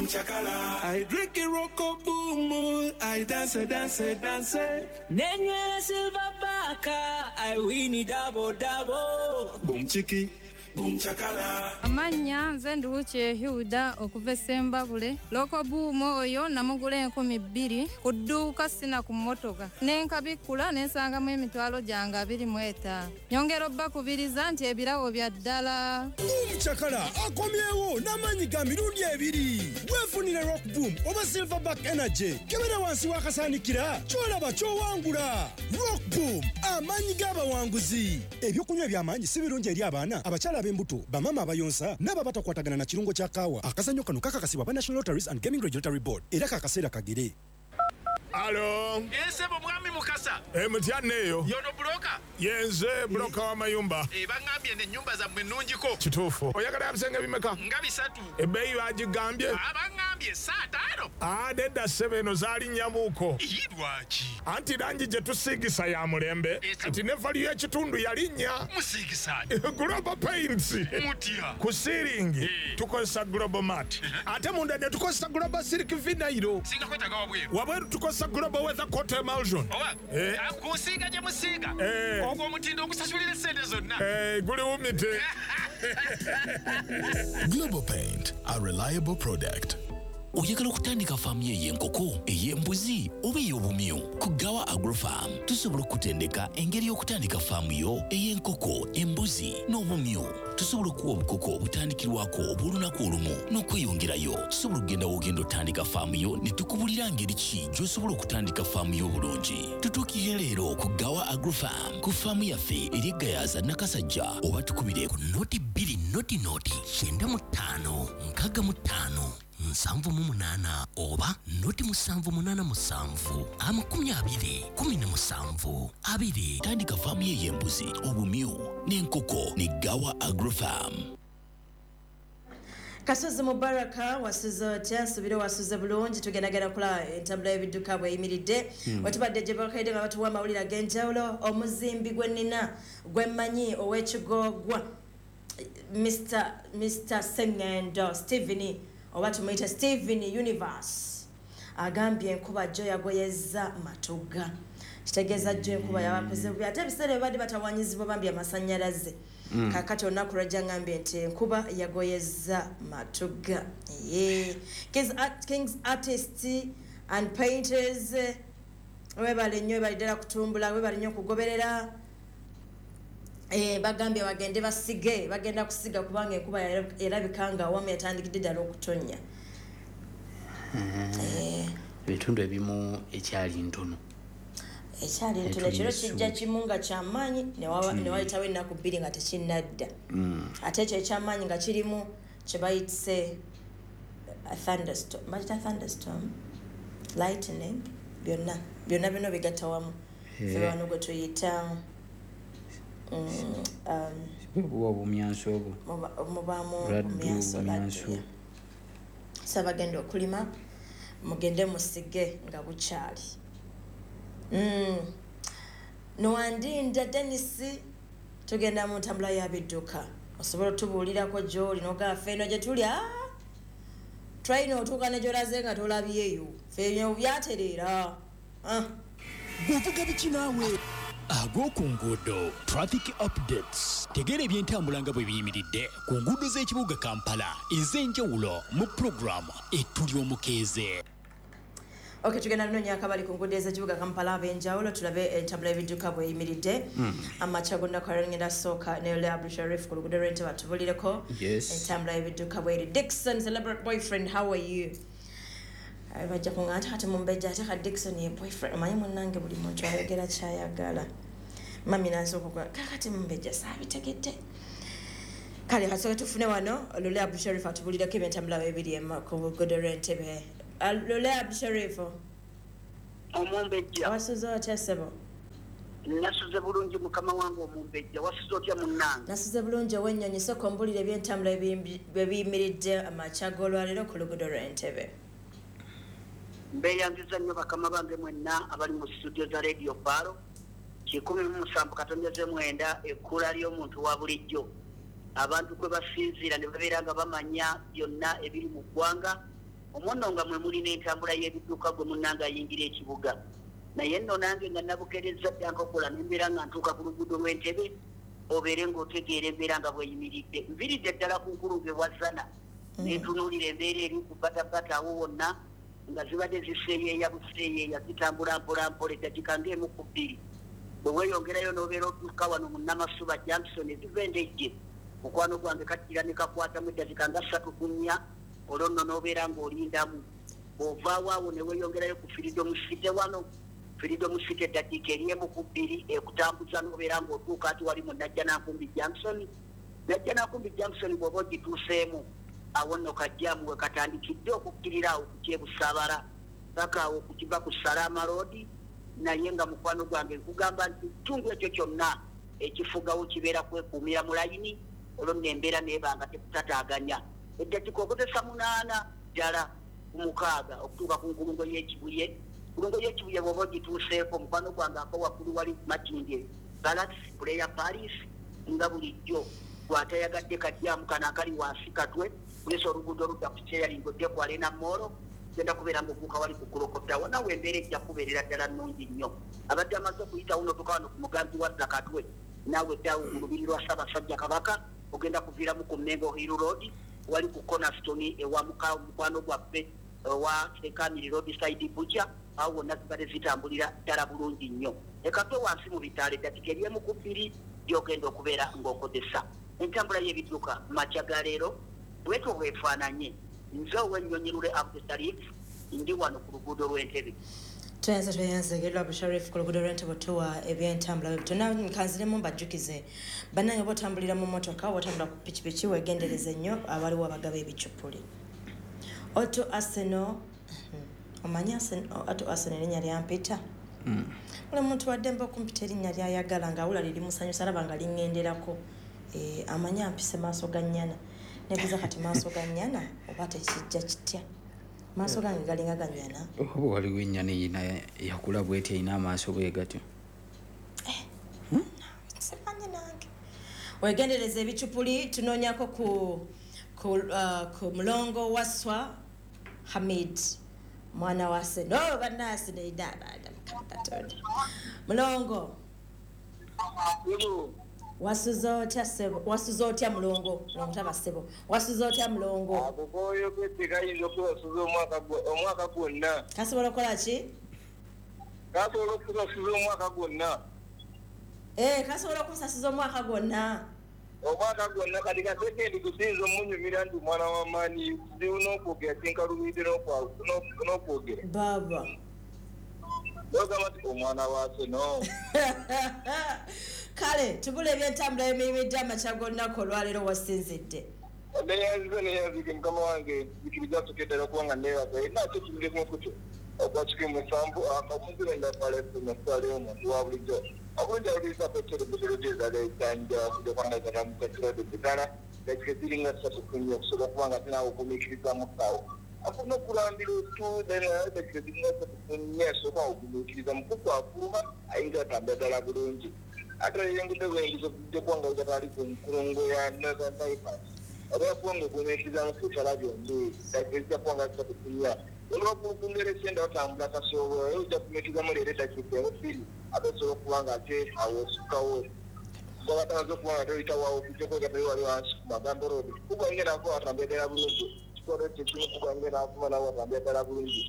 nenywera silverback I win double boom chiki amanya nze nduuki Hilda okuva Essembabule loko buumo oyo namugula 2,000 ku dduuka sina ku mmotoka nenkabikula nensangamu emitwalo gyange 25 nyongera obbakubiriza nti ebirawo bya ddala omukyakala akomyewo n'amaanyi ga mirundi 2 weefunire rock boom oba silverback energy kebera wansi w'akasaanikira kyolaba kyowangula rock boom amaanyi g'abawanguzi ebyokunywa eby'amaanyi si birungi eri abaana abakyala ab'embuto bamama abayonsa n'aba batakwatagana na kirungo kya kaawa akazannyo kano kakakasibwa ba National Lotteries and Gaming Regulatory Board era kakaseera kagere. Alo. Ese bomwami mukasa. Mutyanneeyo. Yono broka. Yenze broka wa mayumba. Bangambye ne nyumba za mwenunjiko. Kituufu. Oyagala bisenge bimeka? Nga 3. Ebbeeyi bagigambye? Bangambye 5. Nedda 7 zaali nyabuuko. Lwaki? Anti langi gye tusiigisa ya mulembe. Nti ne value y'ekitundu yalinnya. Musiigisaani? Global Paints. Mutya? Ku siiringi tukozesa Global Mat. Ate munda ne tukozesa Global Silk Vinyl. Singa kwetaga wabweru. Wabweru tukozesa Global Weather Coat Emulsion. Kusiiga gye musiiga. Ogwo omutindo okusasulira sente zonna. Guli wumite. Global Paint, a reliable product. Oyagala okutandika faamu y'enkoko, ey'embuzi oba ey'obumyu ku Gawa Agrofarm tusobola okutendeka engeri y'okutandika faamu yo ey'enkoko, embuzi n'obumyu. Tusobola okuwa obukoko obutandikirwako obw'olunaku olumu n'okweyongerayo. Tusobola okugenda w'ogenda otandika faamu yo ne tukubulira ngeri ki gy'osobola okutandika faamu yo obulungi. Tutuukire leero ku Gawa Agrofarm ku faamu yaffe eri Gayaza Nakasajja oba tukubire ku noti 2 noti 95 65 7 oba noti 787 20 17 tandika faamu y'embuzi obumyu n'enkoko ne Gawa Agrofarm. Kasozi Mubaraka wasuze otya nsubire wasuze bulungi tugendagenda kula entambula y'ebidduka bweyimiridde watubadde gye bakaide nga batuwa amawulire ag'enjawulo omuzimbi gwennina gwemmanyi ow'ekigogwa Mr. Sengendo Stephen oba tumuyita Steven Universe agambye enkuba jjo yagoyezza Matuga kitegeeza jjo enkuba yabakoze bubi ate ebiseera bibadde batawanyizibwa bambi amasannyalaze kakati olunaku lwajja ngambye nti enkuba yagoyezza Matuga Kings artists and painters webale nnyo balidala kutumbula webale nnyo okugoberera bagambye bagende basige bagenda kusiga kubanga enkuba erabika nga awamu yatandikidde ddala okutonnya ebitundu ebimu ekyali ntono ekiro kijja kimu nga kyamaanyi ne wayitawo ennaku 2 nga tekinnadda ate ekyo ekyamaanyi nga kirimu kye bayitise thunderstorm lightning byonna bino bigatta wamu fe wano gwe tuyita obumyanso obwo mubaamu obumyanso sabagenda okulima mugende musige nga bukyali Nwandinda Dennis tugenda mu ntambula y'ebidduka osobola otubuulirako gy'oli n'ogamba ffeeno gye tuli twalina otuuka ne gy'olaze nga tolabyeyo ffeeno byatereera bw'ovuga biki naawe ag'oku nguudo traffic updates tegeera ebyentambula nga bwe biyimiridde ku nguudo z'ekibuga Kampala ez'enjawulo mu puroguramu Ettuli Omukeeze. Okay, tugenda nonya akabali ku nguudo ez'ekibuga Kampala ab'enjawulo tulabe entambula y'ebidduka bw'eyimiridde. Amaca gonna kwalengera sooka ne Abdul Sharif ku luguudo lw'Entebbe atubulireko. Entambula y'ebidduka bw'eri. Dixon, celebrate boyfriend, how are you? Bajja kungata ate mumbejja ate ka Dixon ye boyfriend. Omanyi munnange buli muntu ayogera kyayagala. Mami nasooka okukola kakati mumbejja saabitegedde. Kale kasooka tufune wano Lule Abdul Sharif atubulireko ebyentambula bibiri ku luguudo lw'Entebbe. Lule Abdul Sharif. Omumbejja. Wasuze otya ssebo? Nasuze bulungi mukama wange omumbejja. Wasuze otya munnange? Nasuze bulungi ow'ennyonyi sooka ombulira ebyentambula bibiyimiridde amaca g'olwaleero ku luguudo lw'Entebbe. Mbeyanziza nnyo bakama bange mwenna abali mu studio za Radio Paro 107.9 ekkula ly'omuntu wa bulijjo. Abantu kwe basinziira ne babeera nga bamanya byonna ebiri mu ggwanga. Omwono nga mwe muli n'entambula y'ebidduka gwe munnange ayingira ekibuga. Naye nno nange nga nabukereza byankokola nembeera nga ntuuka ku luguudo lw'Entebbe obeere ng'otegeera embeera nga bweyimiridde. Nviridde ddala ku nkulungo ewazana netunuulira embeera eri ku batabata awo wonna nga zibadde ziseeyeeya buseeyeeya zitambula mpolampola eddakiika ng'emu ku bbiri. Bwe weeyongerayo n'obeera otuuka wano mu Namasuba Junction eziva Endejje mukwano gwange kakkira ne kakwatamu eddakiika nga 3 ku 4 olwo nno n'obeera ng'olindamu. Bw'ovaawo awo ne weeyongerayo ku Freedom City wano Freedom City eddakiika emu ku bbiri ekutambuza n'obeera ng'otuuka ati wali mu Najjanankumbi Junction. Najjanankumbi Junction bw'oba ogituuseemu awo nno kajjaamu we katandikidde okukkirira awo ku Kyebusaabala paka awo kukiva ku Salama Road. Naye nga mukwano gwange nkugamba nti kitundu ekyo kyonna ekifugawo kibeera kwekuumira mu layini olwo nno embeera neebanga tekutataaganya. Eddakiika okozesa 8 ddala ku 6 okutuuka ku nkulungo y'Ekibuye. Kulungo y'Ekibuye bw'oba ogituuseeko mukwano gwange ako waggulu wali Makindye Galaxy Player Paris nga bulijjo gwatayagadde kajjaamu kano akali wansi katwe kulesa oluguudo oludda ku Kyeyalingo Dekwale na Moro genda kubeera ng'okuuka wali ku Kulokotawo nawe embeera ejja kubeerera ddala nnungi nnyo. Abadde amaze okuyitawo n'otuuka wano ku Muganzi wa Zakatwe naawe ddawo mu lubiri lwa Ssaabasajja Kabaka ogenda kuviiramu ku Mengo Hill Road wali ku Cornerstone ewa mukwano gwaffe wa Sekamiri Road Side Butcher awo wonna zibadde zitambulira ddala bulungi nnyo. Ekatwe wansi mu bitaala eddakiika emu ku bbiri gy'ogenda okubeera ng'okozesa. Entambula y'ebidduka makya ga leero bwetyo bwefaananye. Nze ow'ennyonyi Lule Abdul Sharif ndi wano ku luguudo lw'Entebbe. Tuyanze Lule Abdul Sharif ku luguudo lw'Entebbe tuwa ebyentambula tuna nkanziremu mbajjukize bannange botambulira mu mmotoka botambula ku pikipiki weegendereze nnyo abaliwo abagaba ebicupuli. Auto Arsenal omanyi Auto Arsenal erinnya lyampita. Buli muntu waddembe okumpita erinnya lyayagala ng'awula liri musanyusa alaba nga liŋŋenderako. Amanyi ampise maaso ga nnyana nebuuza kati maaso ga nnyana oba tekijja kitya. Maaso gange galinga ga nnyana. Oba waliwo ennyana eyina yakula bw'eti eyina amaaso bwe gatyo. Simanyi nange. Weegendereza ebicupuli tunoonyako ku mulongo Waswa Hamid mwana wa Seno bannansi neidabada mukakatonda mulongo wasuze otya ssebo wasuze otya mulongo taba ssebo wasuze otya mulongo akokoyo kwetekayinza okwasuza omwaka gwonna kasobola okukola ki kasobola okusasuza omwaka gwonna kasobola okusasuza omwaka gwonna omwaka gwonna kati kasekendi kusinza omunyumira nti mwana wa maani ziwu n'okwogera kinkalubidde n'okwogera baba ogamba ti omwana wa Seno. Kale tubula ebyentambula emiyimiddde amaca g'olunaku olwaleero wasinzidde. Neyanzike mukama wange zikiriza tukeetera okuba nga neebaza nakyo kimugezimu kutyo okwakika musanvu akamuntu wenda palesinaale omuntu wa bulijjo obulungi awuliriza peterebuzolojezaleejanja kujja kwangazaramukakirode dakika ziringa 3 ku 4 okusobola okuba nga tinaawe okumiikirizamu ssaawo afuna okulambira dakika ziringa 3 ku 4 asooka okumiikiriza mukuku afuluma ayinza atambula ddala bulungi ate yengudde bwengiza okujja kubanga gatali ku nkulungo ya Northern Bypass oba yakuwanga okumiikiriza mukutala byombi dakika zijja kubanga 3 ku 4 olwokungera esenda otambula kasobola ojja kumiikirizamu leero eddakiika emu abasobola okuba nga ate awo osukkawo babatamaze okuba nga toyitawawo kujjakwega wali wansi ku Magambo Road kuba ngeraako watambula ddala bulungi kikolo kyekimu kuba ngeraakuma nawo watambula ddala bulungi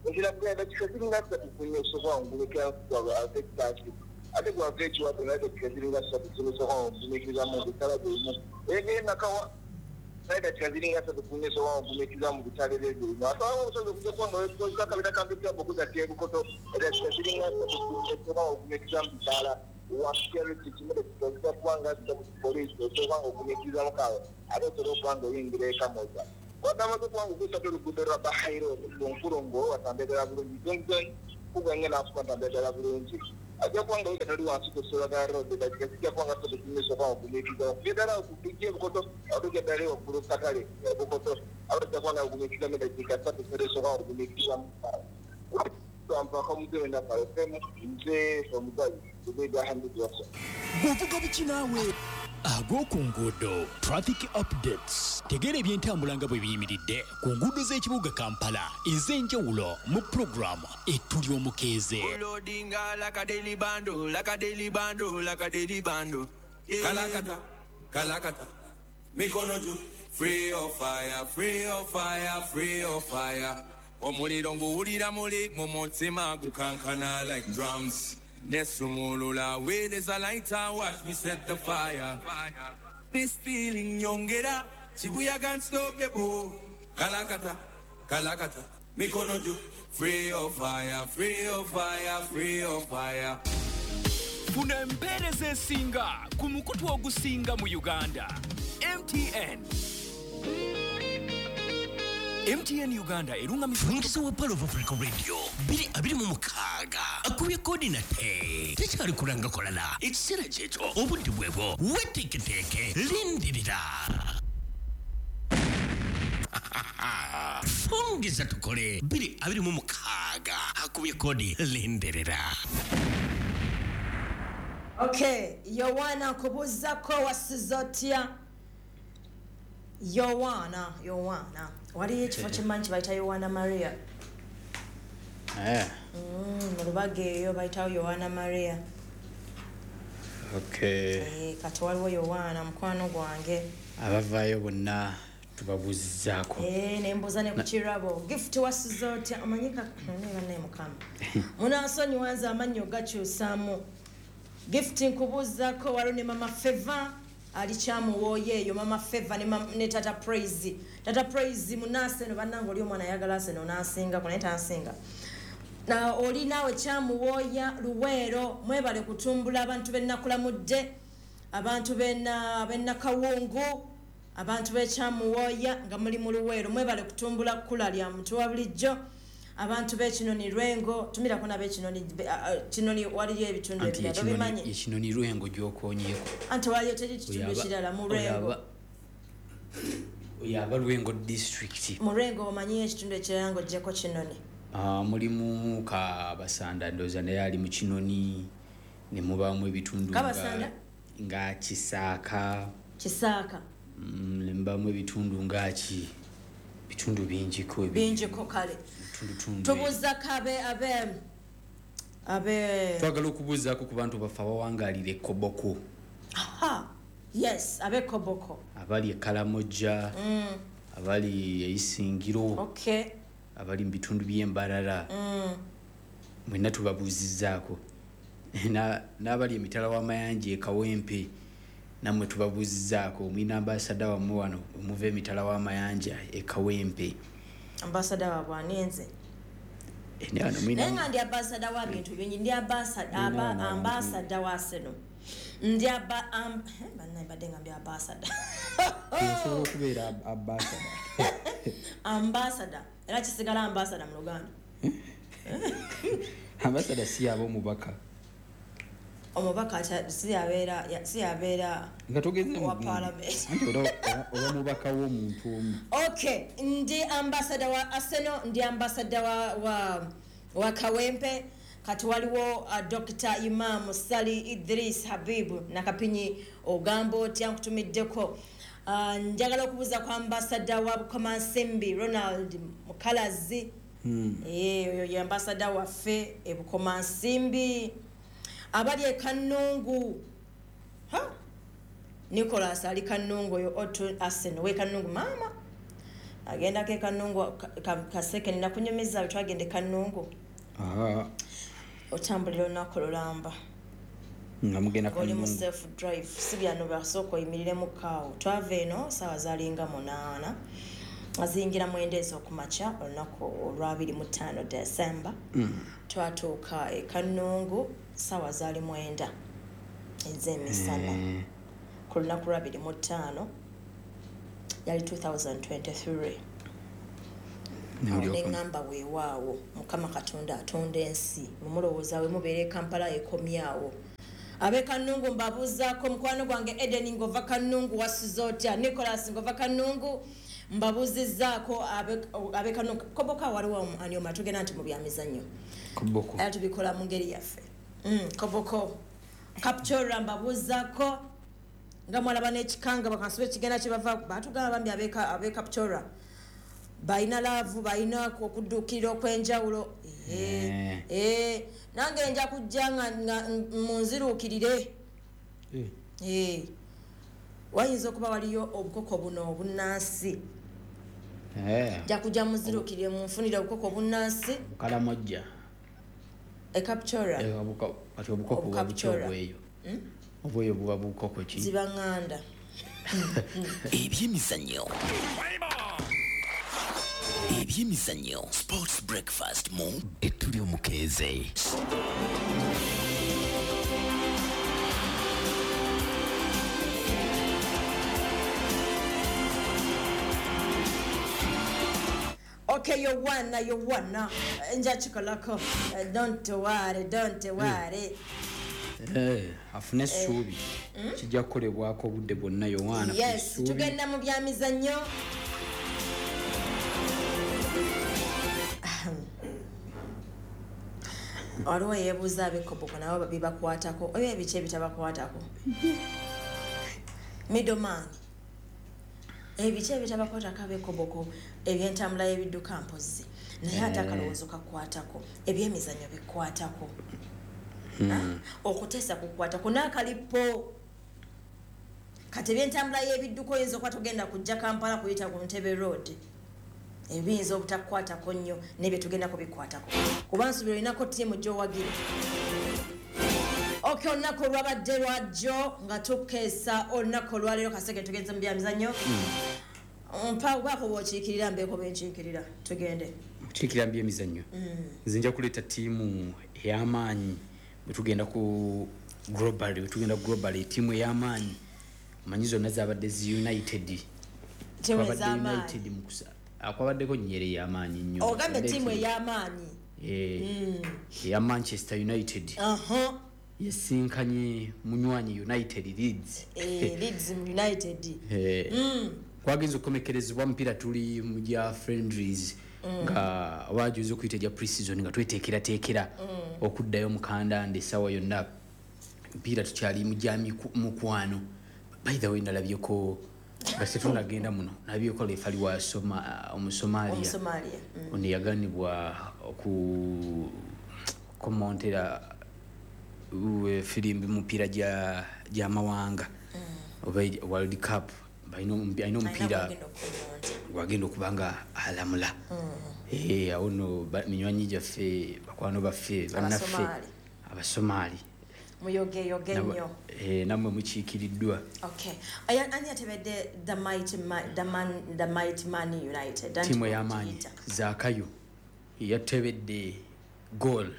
ngira kwenda kikaziringa kufunye sofa nguleka kwa afektashi ate kwa vechi watu na kikaziringa kufunye sofa nguleka mu bitala byo ege nakawa naida kikaziringa kufunye sofa nguleka mu bitala byo atawo so kuja kwanga wewe kwa kabila kambia bokuza tie bukoto ede kikaziringa kufunye sofa nguleka mu bitala wa security kimele kwa kwanga police so kwanga nguleka mkawa ate to kwanga ingireka moja Wadama tu kwangu kusa tu kudera bahiro longfurongo watambedera bulungi zonzon kuganye na afukwa tambedera bulungi aja kwanga wika nari wansi kusura garo de kasikia kwanga tu kumiso kwa kumekida federa kupigie bukoto au gedare wakuru katale bukoto au kwanga kumekida meda kikata tusereso kwa kumekida amba kamuze wenda parefemu nje somugayi kubega handi tuwasa Govuga bikinawe ago ngudo traffic updates tegere byentambulanga bwe biyimiridde ku ngudo z'ekibuga Kampala ez'enjawulo mu program etuli omukeeze loadinga like a daily bando like a daily bando like a daily bando kalakata mikono juu free of fire free of fire free of fire omuliro nguwulira muli mu mutima gukankana like drums Nesumulula, where there's a lighter, watch me set the fire. This feeling yongera, Shibuya can't stop the bow. Kalakata, Mikonoju, free of fire, free of fire, free of fire. Funa mpereze singa, kumukutu ogusinga mu Uganda. MTN Uganda erunga mifungisa wa Palo of Africa Radio biri abiri mu mukaga akubye kodi na tekyali kulanga kolala ekisera kyekyo obudde bwebwo weteketeke lindirira fungiza tukole biri abiri mu mukaga akubye kodi lindirira. Okay, Yowana kubuzako wasizotya Yowana wali ekifo ky'emanyi bayita Yowana Maria mu lubage eyo bayitawo Yowana Maria. Okay. Kati waliwo Yowana mukwano gwange abavaayo bonna tubabuuzizaako nembuuza ne ku kirabo gift wasiza otya amanyika ne mukama munansonyiwanza amannya ogakyusaamu gift nkubuuzaako waliwo ne mama Feva ali kyamuwooye eyo mama Feva ne tata praise munaseno bannange oli omwana ayagala aseno nasinga ku naye tansinga na oli naawe kyamuwooya luweero mwebale kutumbula abantu bennakulamudde abantu bennakawungu abantu b'ekyamuwooya nga muli mu luweero mwebale kutumbula kula lya mutwe wa bulijjo abantu b'ekinoni lwengo tumirako nab'ekinoni kinoni waliyo ebitundu ebirala bimanyi ekinoni lwengo gyokoonyeeko anti waliyo teri kitundu ekirala mu lwengo oyaba lwengo district mu lwengo omanyiyo ekitundu ekirala ng'oggyeko kinoni mulimu Kabasanda ndowooza naye ali mu kinoni ne mubaamu ebitundu nga Kisaaka ne mubaamu ebitundu ngaki bitundu bingiko kale tubuuzako abe twagala okubuuzaako ku bantu baffe abawangaalira Koboko. Yes, abe Koboko abali Kalamojja abali Eisingiro abali mu bitundu by'Embalala mwenna tubabuuzizaako n'abali emitala w'amayanja Kawempe namwe tubabuuzizaako mwina ambasada wammwe wano omuva emitala w'amayanja Kawempe. Ambasada wa bwanenze naye nga ndi ambasada wa bintu bingi ndi ambasada wa seno ndi mbadde nga ndi ambasada osobola okubeera ambasada era kisigala ambasada mu Luganda ambasada si ab'omubaka omubaka siyabeera nga tugeze wa parliament oba mubaka w'omuntu omu. Okay, ndi ambasada wa Arsenal ndi ambasada wa Kawempe kati waliwo Dr. Imam Sali Idris Habibu nakapinyi ogambo otya nkutumiddeko njagala okubuuza kwa ambasada wa Bukomansimbi Ronald Mukalazi oyo ye ambasada waffe e Bukomansimbi abali e Kanungu Nicholas ali Kanungu oyo Otto Arsenal we Kanungu mama agenda ke Kanungu ka second na kunyumiza twagende Kanungu otambulira onako lulamba ngamugenda Kanungu oli mu self drive sibyano basoko imirire mu kawo twave eno sawa zalinga 8 azingira mwendezi okumacha onako olwabiri mu 5 December twatuuka Kanungu sawa zali mwenda ezemisana ku lunaku lwabiri mu 5 yali 2023 nengamba weewaawo mukama katonda atonda ensi mumulowooza we mubeere Kampala ekomyawo abe Kanungu mbabuuzaako mukwano gwange Eden ngova Kanungu wasuza otya Nicholas ngova Kanungu mbabuuzizzaako abe Kanungu Koboka waliwo anyoma tugenda nti mu byamizannyo Koboko era tubikola mu ngeri yaffe Koboko Capture mbabuuzaako nga mwalaba n'ekikanga bakansube kigenda kye bava batugamba bambi abe Capture baina laavu baina okudduukirira okwenjawulo nange nja kujja nga munziruukirire wayinza okuba waliyo obukoko buno obunnansi nja kujja munziruukirire munfunire obukoko obunnansi kalamojja Capture ati obukoko obweyo obweyo buba bukoko ki zibanganda ebyemizannyo sports breakfast mu etuli omukeeze Okay, you wanna nja chikolako don't worry afune essuubi kijja kukolebwako obudde bwonna Yohana yes tugenda mu byamizannyo waliwo yeebuuza ab'Ekoboko nabo bibakwatako oyo ebice bitabakwatako middleman ebice ebitabakwatako ab'Ekoboko ebyentambula y'ebidduka mpozi naye ate akalowoozo kakwatako ebyemizannyo bikwatako okuteesa kukwatako n'akalipo kati ebyentambula y'ebidduka oyinza okuba tugenda kujja Kampala kuyita ku Ntebe road ebiyinza obutakwatako nnyo nebye tugenda kubikwatako kuba nsubira olinako ttiimu gy'owagira okay olunaku olwabadde lwajjo nga tukeesa olunaku olwaleero kaseke tugenze mu byamizannyo mpa bwako bw'okiikirira mbeeko benkiikirira tugende kiikirira mu byemizannyo nze nja kuleeta ttiimu ey'amaanyi bwetugenda ku global ettiimu ey'amaanyi omanyi zonna zabadde zi United akwabaddeko Nyeri y'amaanyi nnyo ogambe ttiimu ey'amaanyi eya Manchester United yesinkanye munywanyi United Leeds United kwagenza okukomekerezebwa mupiira tuli mu gya friendlies nga wajuze okuyita gya pre-season nga tweteekerateekera okuddayo mukandanda essaawa yonna mupiira tukyali mu gya mukwano by the way nalabyeko base tunagenda muno nabyeko lefali wa Omusomalia ono yaganibwa okumontera firimbi mupiira gya mawanga World Cup baino mupiira gwagenda okubanga alamula awo no minywanyi gyaffe bakwano baffe bannaffe Abasomali muyoge nnyo namwe mukiikiriddwa okay ani atebedde the mighty man United tiimu ey'amaanyi Zakayo yatebedde goal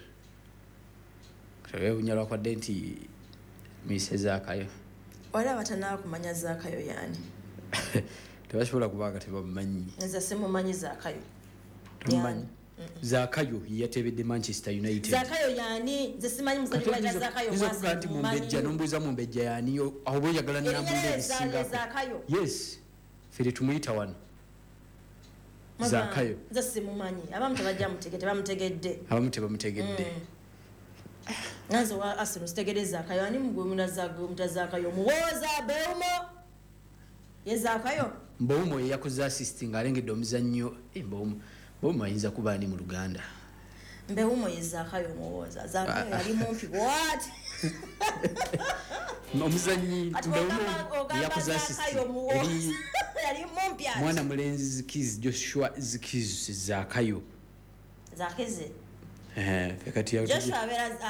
unyala kwadde nti mise Zakayo ola batanaba kumanya Zakayo yani tebasobola kubanga tebamumanyi nze simumanyi Zakayo yani Zakayo yatebedde Manchester United Zakayo yani nze simanyi muzanyi wa Zakayo mwazi mumbejja nombuuza mumbejja yani aho boyagala nambulira ebisinga Zakayo yes fere tumuyita wano Zakayo nze simumanyi abamu tebajja mutegedde bamutegedde abamu tebamutegedde nazo wa Arsenal sitegereza Zakayo ani mugwe mutazakayo muwoza Beumo ye Zakayo Mbeumo yakoze assisting alengedde omuzannyo Mbeumo ayinza kuba ani mu Luganda Mbeumo ye Zakayo muwoza Zakayo yali mumpi what omuzannyi Mbeumo yakoze assisting yali mumpi mwana mulenzi Zikizi Joshua Zikizi Zakayo Zakizi kati ya Joshua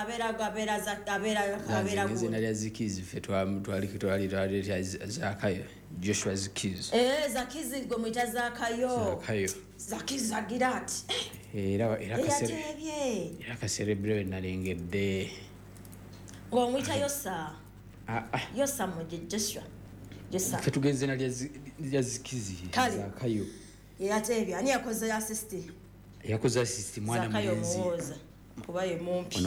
abera nali Zikizi fe twali Zakayo Joshua Zikizi Zakizi gomita Zakayo Zakizi agirat era kaserebrewe nalengedde ngomwita yosa mu Joshua fe tugenze nali Zikizi Zakayo yatebya ani yakoze assist mwana mulenzi kubaye mumpi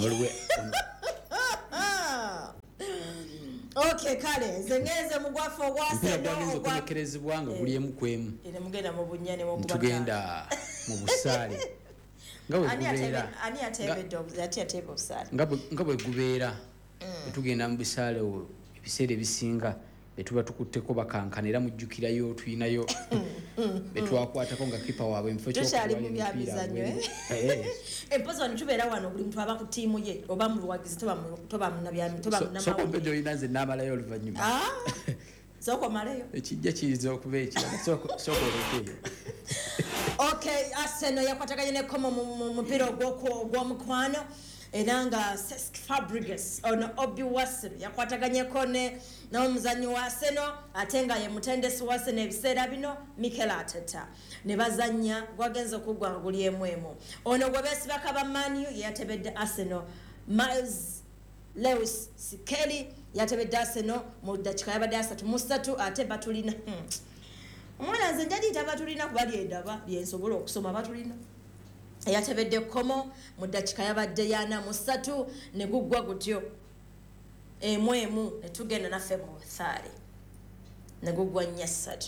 Okay kale zengeze mugwafo gwase no gwakerezibbwanga buli emukwemu ene mugenda mu bunyane mu kubata tugenda mu busale ani atebe dogs atebe busale ngabwe gubeera tugenda mu busale ebiseera ebisinga betuba tukutteko bakankanira mujjukirayo tuyinayo betwakwatako nga kipa waabwe mfo kyali mu byabizanyo empozo nitubeera wano buli muntu aba ku tiimu ye oba mu luwagizi toba munamawe soko mbejo inaze namalayo oluvanyuma soko malayo ekijja kiyiza okuba ekirala soko olekeyo Okay Arsenal yakwataganye ne komo mu mupira ogw'omukwano era nga Cesc Fabregas ono Obi Wasser yakwataganye kone na omuzanyo wa Arsenal atenga ye mutendesi wa Arsenal ebiseera bino Mikel Arteta ne bazanya gwagenze okugwa nguli emwemo ono gwabesi bakaba Man U yatebedde Arsenal Miles Lewis Skelly yatebedde Arsenal mu dakika yabadde 3 ate batulina omwana nze njali tabatulina kubali endaba byensobola okusoma batulina yatebedde komo mu dakika yabadde yana mu 3 ne guggwa gutyo emwemu ne tugenda naffe mu thali ne guggwa nyasatu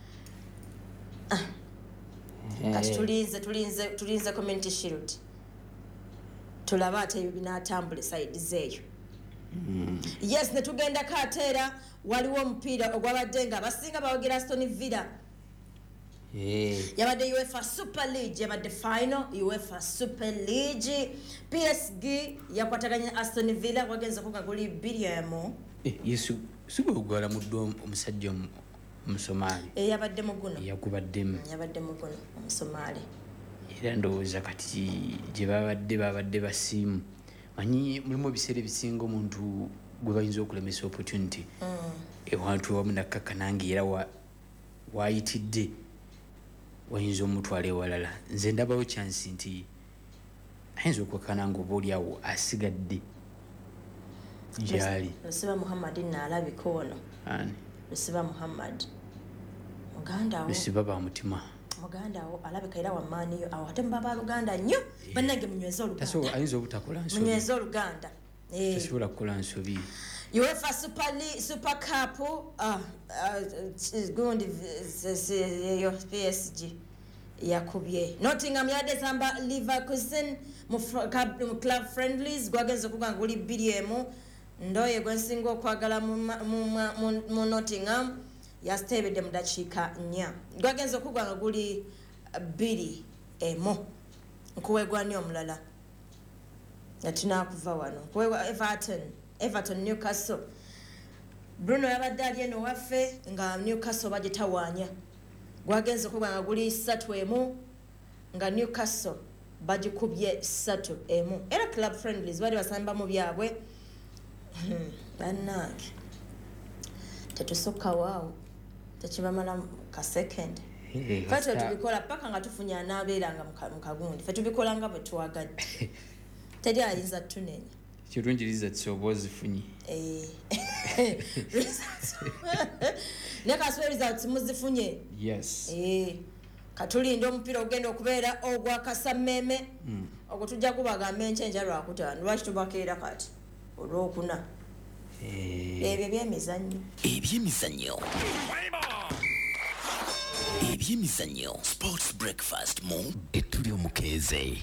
kati tulinze community shield tulaba ate binatambule side zeyo yes ne tugenda kateera waliwo omupiira ogwabadde nga abasinga bawogera Aston Villa yabadde UEFA Super League yabadde final UEFA Super League PSG yakwataganya Aston Villa wagenza kuga goli biliamo yesu sigogwala muddo omusajja omusomali yabadde muguno yabadde muguno omusomali era ndowooza kati gye babadde basiimu manyi mulimu ebiseera ebisinga omuntu gwe bayinza okulemesa opportunity ewantu wamu nakkaka nange era wayitidde wayinza omutwala ewalala nze ndabawo chance nti ayinza okwekana nga oba oliawo asigadde gyali Lusiba Muhammad naalabika ono Lusiba Muhammad muganda wo Lusiba ba mutima muganda wo alabika era wamaaniyo awo ate mbaba Luganda nnyo bannange munyweza oluganda taso ayinza obutakola nsobi munyweza oluganda tasobola kukola nsobi UEFA Super Cup gundi yo PSG yakubye Nottingham yadesamba Leverkusen mu club friendlies gwagenze kuga nguli biliemu ndoye gwensingo kwagala mu Nottingham yastebedde mu dakika 4 gwagenze kuga nguli biliemu nkuwegwa nnyo omulala yatunakuva wano kuwegwa Everton Newcastle Bruno yabadde ali eno waffe nga Newcastle bagitawaanya gwagenze kuba nga guli 3-1 nga Newcastle bagikubye 3-1 era club friendlies bali basamba mu byabwe bannange tetusokka waawo tekibamala ka second kati tubikola paka nga tufunya anabeeranga mu kagundi fe tubikola nga bwe twagadde teri ayinza tunenya kirungi results obozifunyi nekaswe results muzifunye yes katulinda omupiira ogenda okubeera ogwa Kasameme ogwo tujja kubagambe enkyenja lwakutaano lwaki tubakeera kati olwokuna ebyo ebyemizannyo sports breakfast mu etuli omukeeze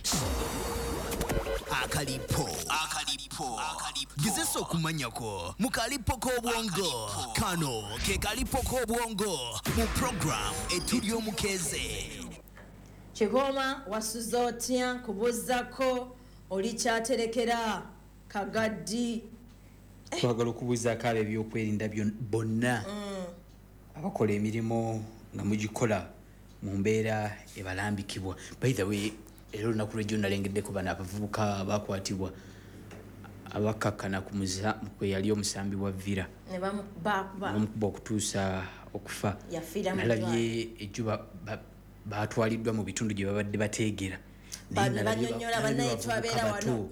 akalipo gezesa okumanyako mu kalipo k'obwongo kano ke kalipo k'obwongo mu program etuli omukeeze Kigoma wasuza otya kubuzako oli kyaterekera kagaddi twagala okubuuza akaaba ebyokwerinda bonna abakola emirimu nga mugikola mu mbeera ebalambikibwa. By the way, ero lunaku lw'ejjo nalengeddeko bano abavubuka bakwatibwa abakakkana kwe yali omusambi wa Vira bamukuba okutuusa okufa. Nalabye ejjo batwaliddwa mu bitundu gye babadde bateegera banyonyola bannaye twabeera wano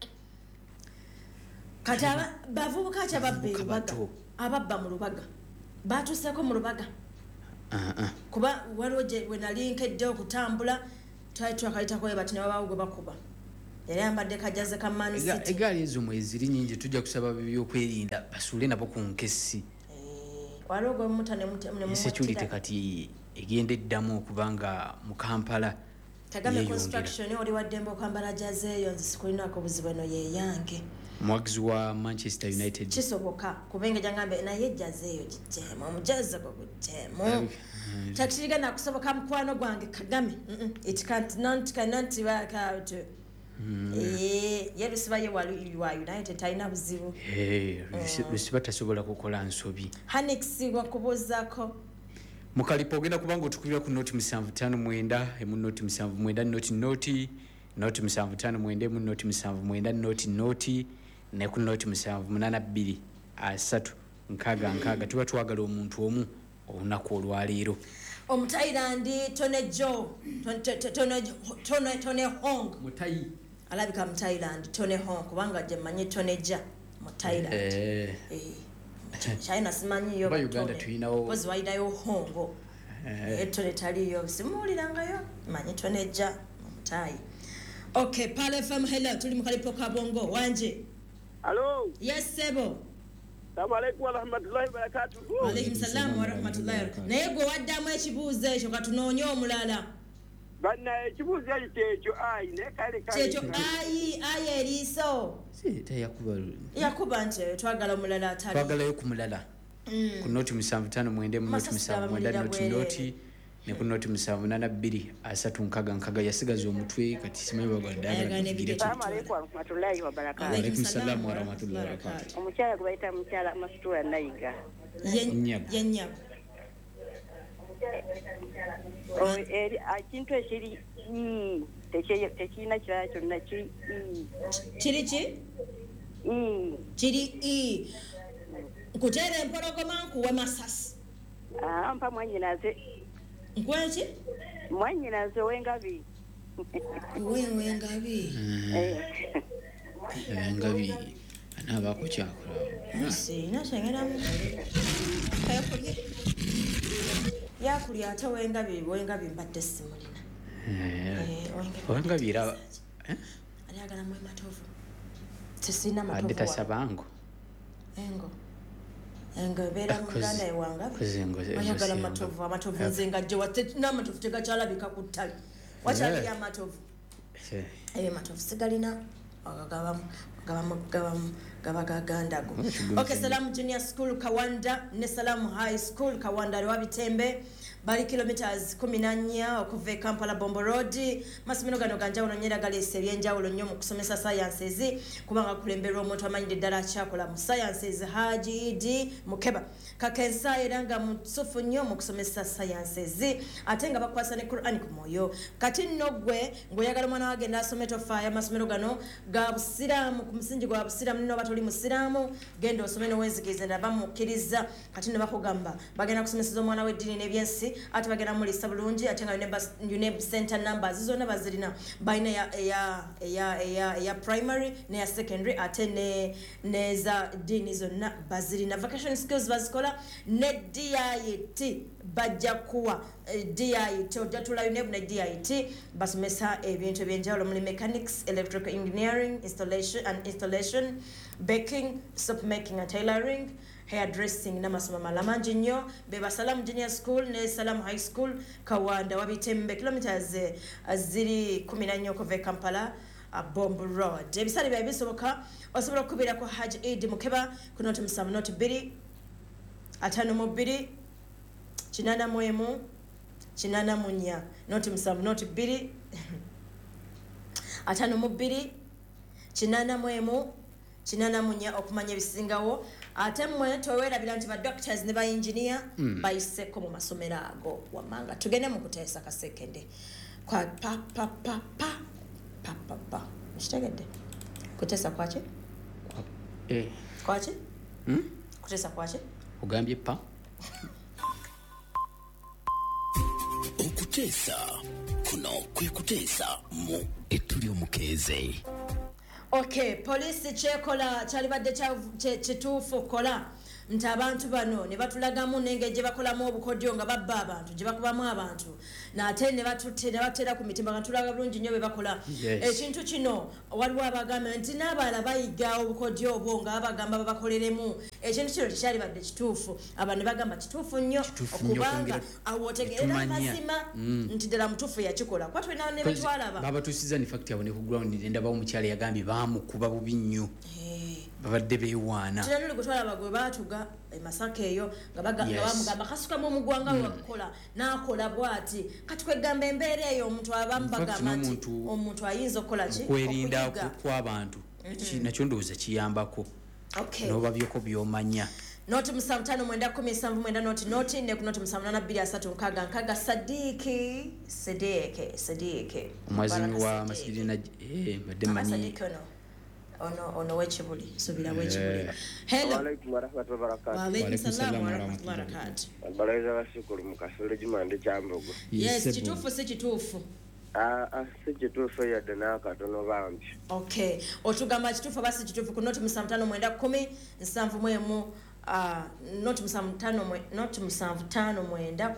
kati bavubuka ki ababba erubaga ababba mu lubaga batuuseko mu lubaga kuba waliwo we nali nkedde okutambula twali twakayitako we bati ne babaawo gwe bakuba era yambadde kajaze ka Man City. Egaali ezo mweziri nnyingi tujja kusaba by'okwelinda basuule nabo ku nkesi. Waliwo gwe muta ne security kati egenda eddamu okubanga mu Kampala Kagame construction oli waddembe okwambala jaze eyo nzi sikulinako buzibu eno yeyange. Muwagizi wa Manchester United kisoboka kubenga jangambe naye jaze eyo kijjemu omujaze gwe gujjemu takiriga nakusoboka mukwano gwange Kagame it cannot work out. Yerusiba ye wa United talina buzibu. Lusiba tasobola kukola nsobi. Hanix wakubuzaako mukalipo ogenda kubanga otukubira ku noti 759 emu noti 790 noti 759 emu noti 790 ne ku noti 782 3 tuba twagala omuntu omu olunaku olwaleero. Omutairandi Tone Hong mutayi alabika mu Thailand Tone Hong kubanga je manyi Toneja mu Thailand China simanyi yo Uganda tuinawo bozi waidayo Hongo Tone taliyo simulirangayo manyi Toneja mu Thai. Okay, Pale FM hello tuli mu Kalipo Kabongo wanje. Hello. Yes sebo. Assalamu alaykum wa rahmatullahi wa barakatuh. Wa alaykum salam wa rahmatullahi. Naye gwe waddamu ekibuuzo ekyo katunoonye omulala. Banna ekibuuzo ekyo ayi ne kale ekyo ayi eriiso. Yakuba nti twagala omulala atali. Twagalayo ku mulala. Ku noti 759 mu noti 790 noti ne ku noti 782 3 yasigaza omutwe kati simanyi bagwaddaga. Assalamu alaykum wa rahmatullahi wa barakatuh. Wa alaykum salam wa rahmatullahi wa barakatuh. Omukyala gwe bayita mukyala Masitura Nayiga. Yennya. Kintu ekiri tekirina kirala kyonna kiri kiri nkuteera empologoma nkuwe masasi mpa mwanyinaze nkweki mwanyinaze wengabi wengabi engabi anaabako kyakola sinatengeramu yakulya ate wengabi mbadde simulina wengabi era ayagala mwe matovu tesina matovu adde tasabango engo beera mu Uganda ewangabi ayagala amatovu nze ngajje n'amatovu tegakyalabika ku ttale wakyali amatovu matovu sigalina gabagagandago. Okay, Salamu Junior School Kawanda ne Salamu High School Kawanda aliwa Bitembe bali kilometers 14 okuva Kampala Bombo Road. Masomero gano ganjawulo nyera galese ebyenjawulo nnyo mu kusomesa sciences kubanga kulemberwa omuntu amanyidde ddala kyakola mu sciences Haji Idi Mukeba kakensa era nga musufu nnyo mu kusomesa sciences ate nga bakwasa ne Quran ku moyo. Kati nno gwe ng'oyagala mwana wagenda asome tofaaya amasomero gano ga busiraamu ku musingi gwa busiraamu nno batoli musiraamu genda osome n'owenzikiriza ndaba mukkiriza kati nno bakugamba bagenda kusomeseza omwana w'eddiini n'ebyensi ate bagenda mulisa bulungi ate nga UNEB center numbers zonna bazirina balina ya primary neya secondary ate neza ddiini zonna bazirina. Vacation skills bazikola ne DIT bajja kuwa DIT ojjatula UNEB ne DIT basomesa ebintu ebyenjawulo muli mechanics, electrical engineering, installation, baking, soap making and tailoring, hairdressing n'amasomo malamangi nnyo. Beba Salamu Junior School ne Salamu High School Kawanda wabitembe kilometers ziri 14 okuva Kampala Bombo Road. Ebisale bya bisoboka osobola okubira ku Haji Idi Mukeba ku noti 7 2 kinana mwemu kinana munya noti 7 2 kinana mwemu kinanamunya okumanya ebisingawo ate mmwe toweerabira nti ba doctors ne ba engineer bayiseko mu masomero ago wammanga tugende mu kuteesa kasekende kwa pa kitegedde kuteesa kwaki kwaki kuteesa kwaki ogambye pa okuteesa kuno kwe kuteesa mu ettuli omukeeze. Okay, police chekola chalibadde kituufu kola nti abantu bano ne batulagamu nenge gye bakolamu obukodyo nga babba abantu gye bakubamu abantu n'ate ne batera ku mitimba nga tulaga bulungi nnyo be bakola ekintu kino waliwo abagamba nti n'abalala bayiga obukodyo obwo nga bagamba babakoleremu ekintu kino tekyalibadde kituufu abantu ne bagamba kituufu nnyo okubanga awo otegeera amazima nti ddala mutuufu yakikola kwa tulina ne betwalaba babatuusiza ne fact yabone ku ground nendabawo omukyala yagambye baamukuba bubi nnyo babadde beewaana tinanuli kutwalaba gwe baatuga emasaka eyo nga bamugamba kasukamu omugwanga wakukola n'akola bw'ati kati kwegamba embeera eyo omuntu abamu bagamba nti omuntu ayinza okukola ki okwerinda kw'abantu nakyo ndowooza kiyambako n'obabyeko by'omanya noti 55 noti ne ku noti 8236 Sadiiki omwazini wa masidina badde manyi ono wechibuli subira wechibuli hello alaikum warahmatullahi wabarakatuh wa alaikum salam warahmatullahi wabarakatuh balaiza bashukuru mukasole jimande kyambogo yes kituufu si kituufu si kituufu yadde n'akatono bambi okay otugamba kituufu basi kituufu ku noti 55 10 noti 55 noti 55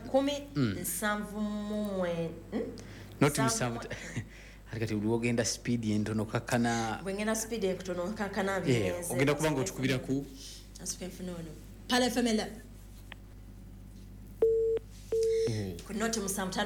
noti 55 kati uliogenda speed entono kakana wengena speed entono kakana biyenze ogenda kubanga otukubira ku asifenono pale famela ku noti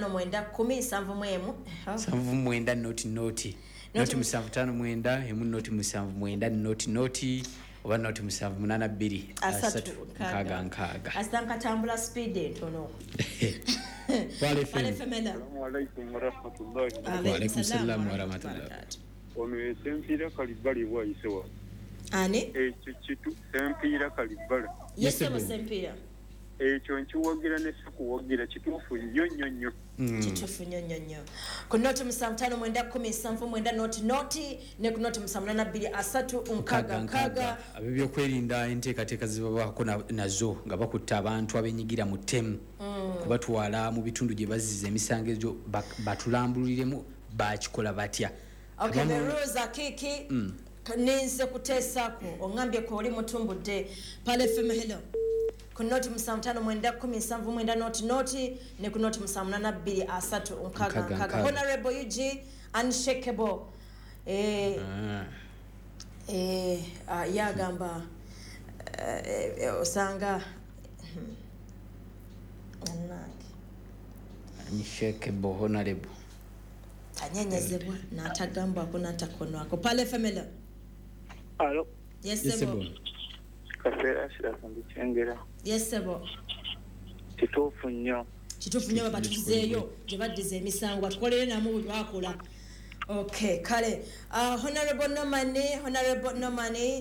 55 10 noti noti 55 emu noti 7 noti oba noti 782 nkaga astankatambula speed entono Pale famela Assalamu alaikum warahmatullahi Waalaikum salam warahmatullahi ono esempira kalibali bwayisewa ani ekyo kitu sempira kalibali yesebo sempira ekyo nkiwagira ne sikuwagira kituufu nnyo kituufu nnyo ku noti 55 noti ne ku noti 8236 abyo byokwerinda enteekateeka zibabaako nazo nga bakutta abantu abenyigira mu ttemu kubatwala mu bitundu gye baziza emisango egyo batulambuliremu bakikola batya okay the rules are kiki ninze kuteesako ongambye ko oli mutumbudde pale femehelo ku noti 55 noti ne ku noti 8236 honorable UG unshakable yagamba osanga unshakable honorable tanyenyezebwa n'atagambwa ko n'atakonwako pale family alo yes sebo kaseera kirakumbikyengera yes sebo kituufu nnyo babatuzeeyo gye baddiza emisango atukolere namu buli lwakola okay kale honorable nomani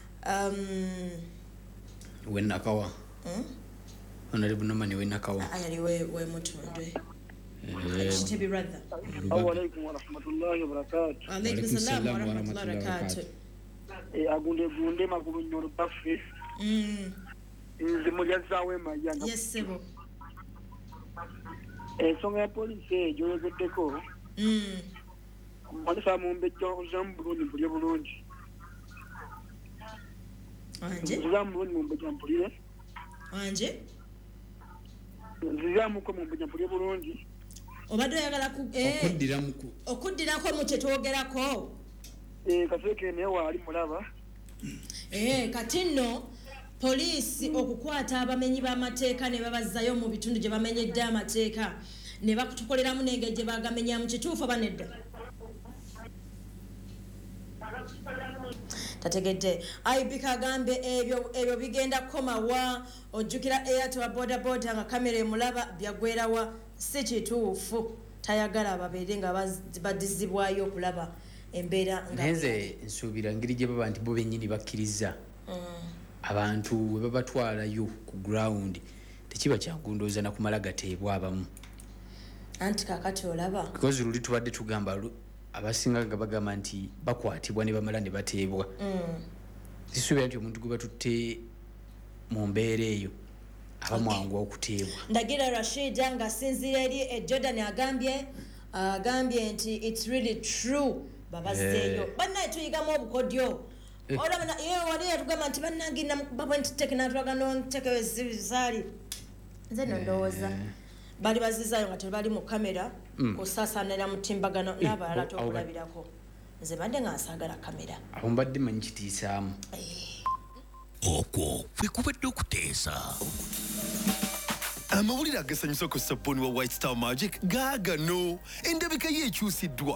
wenakawa honorable nomani wenakawa ayali we mutundwe Chibi brother. Assalamualaikum warahmatullahi wabarakatuh. Alaikum salam warahmatullahi wabarakatuh. Agunde magulu nyoro bafe. Nze mujazawe mayanga. Yes sebo. Songa ya police joyezeddeko. Mwalifa mumbe jambuloni bulye bulungi. Anje? Jambuloni mumbe jampulire. Anje? Zizamuko mumbe jampulire bulungi. Obadde oyagala okuddirako mu kye twogerako kaseke naye waali mulaba kati nno poliisi okukwata abamenyi b'amateeka ne babazzayo mu bitundu gye bamenyedde amateeka ne bakutukoleramu n'engeri gye bagamenya mu kituufu oba nedda tategedde IB Kagambe ebyo bigenda kukomawa ojjukira Airtel bodaboda nga kamera emulaba byagwerawa si kituufu tayagala babeere nga badizibwayo okulaba embeera nze nsuubira ngeri gye baba nti bo bennyini bakkiriza abantu we babatwalayo ku ground tekiba kyagundooza nakumala gateebwa abamu anti kakati olaba because luli tubadde tugamba abasinga nga bagamba nti bakwatibwa ne bamala ne bateebwa zisuubira nti omuntu gwe batutte mu mbeera eyo abamwangu okuteebwa. Ndagira Rashida nga sinzira eri Jordan agambye nti it's really true babazeeyo bannaye tuyigamu obukodyo olabona wali yatugamba nti bannange baba nti tekinatulaga nontekewe zizaali nze nondowooza bali bazizaayo nga tebali mu kamera kusaasaanira mutimbagano n'abalala tokulabirako nze badde nga nsaagala kamera abo mbadde manyi kitiisaamu okwo kwe kubadde okuteesa amawulire agasanyusa ku sabbuuni wa White Star Magic gaagano endabika ye ekyusiddwa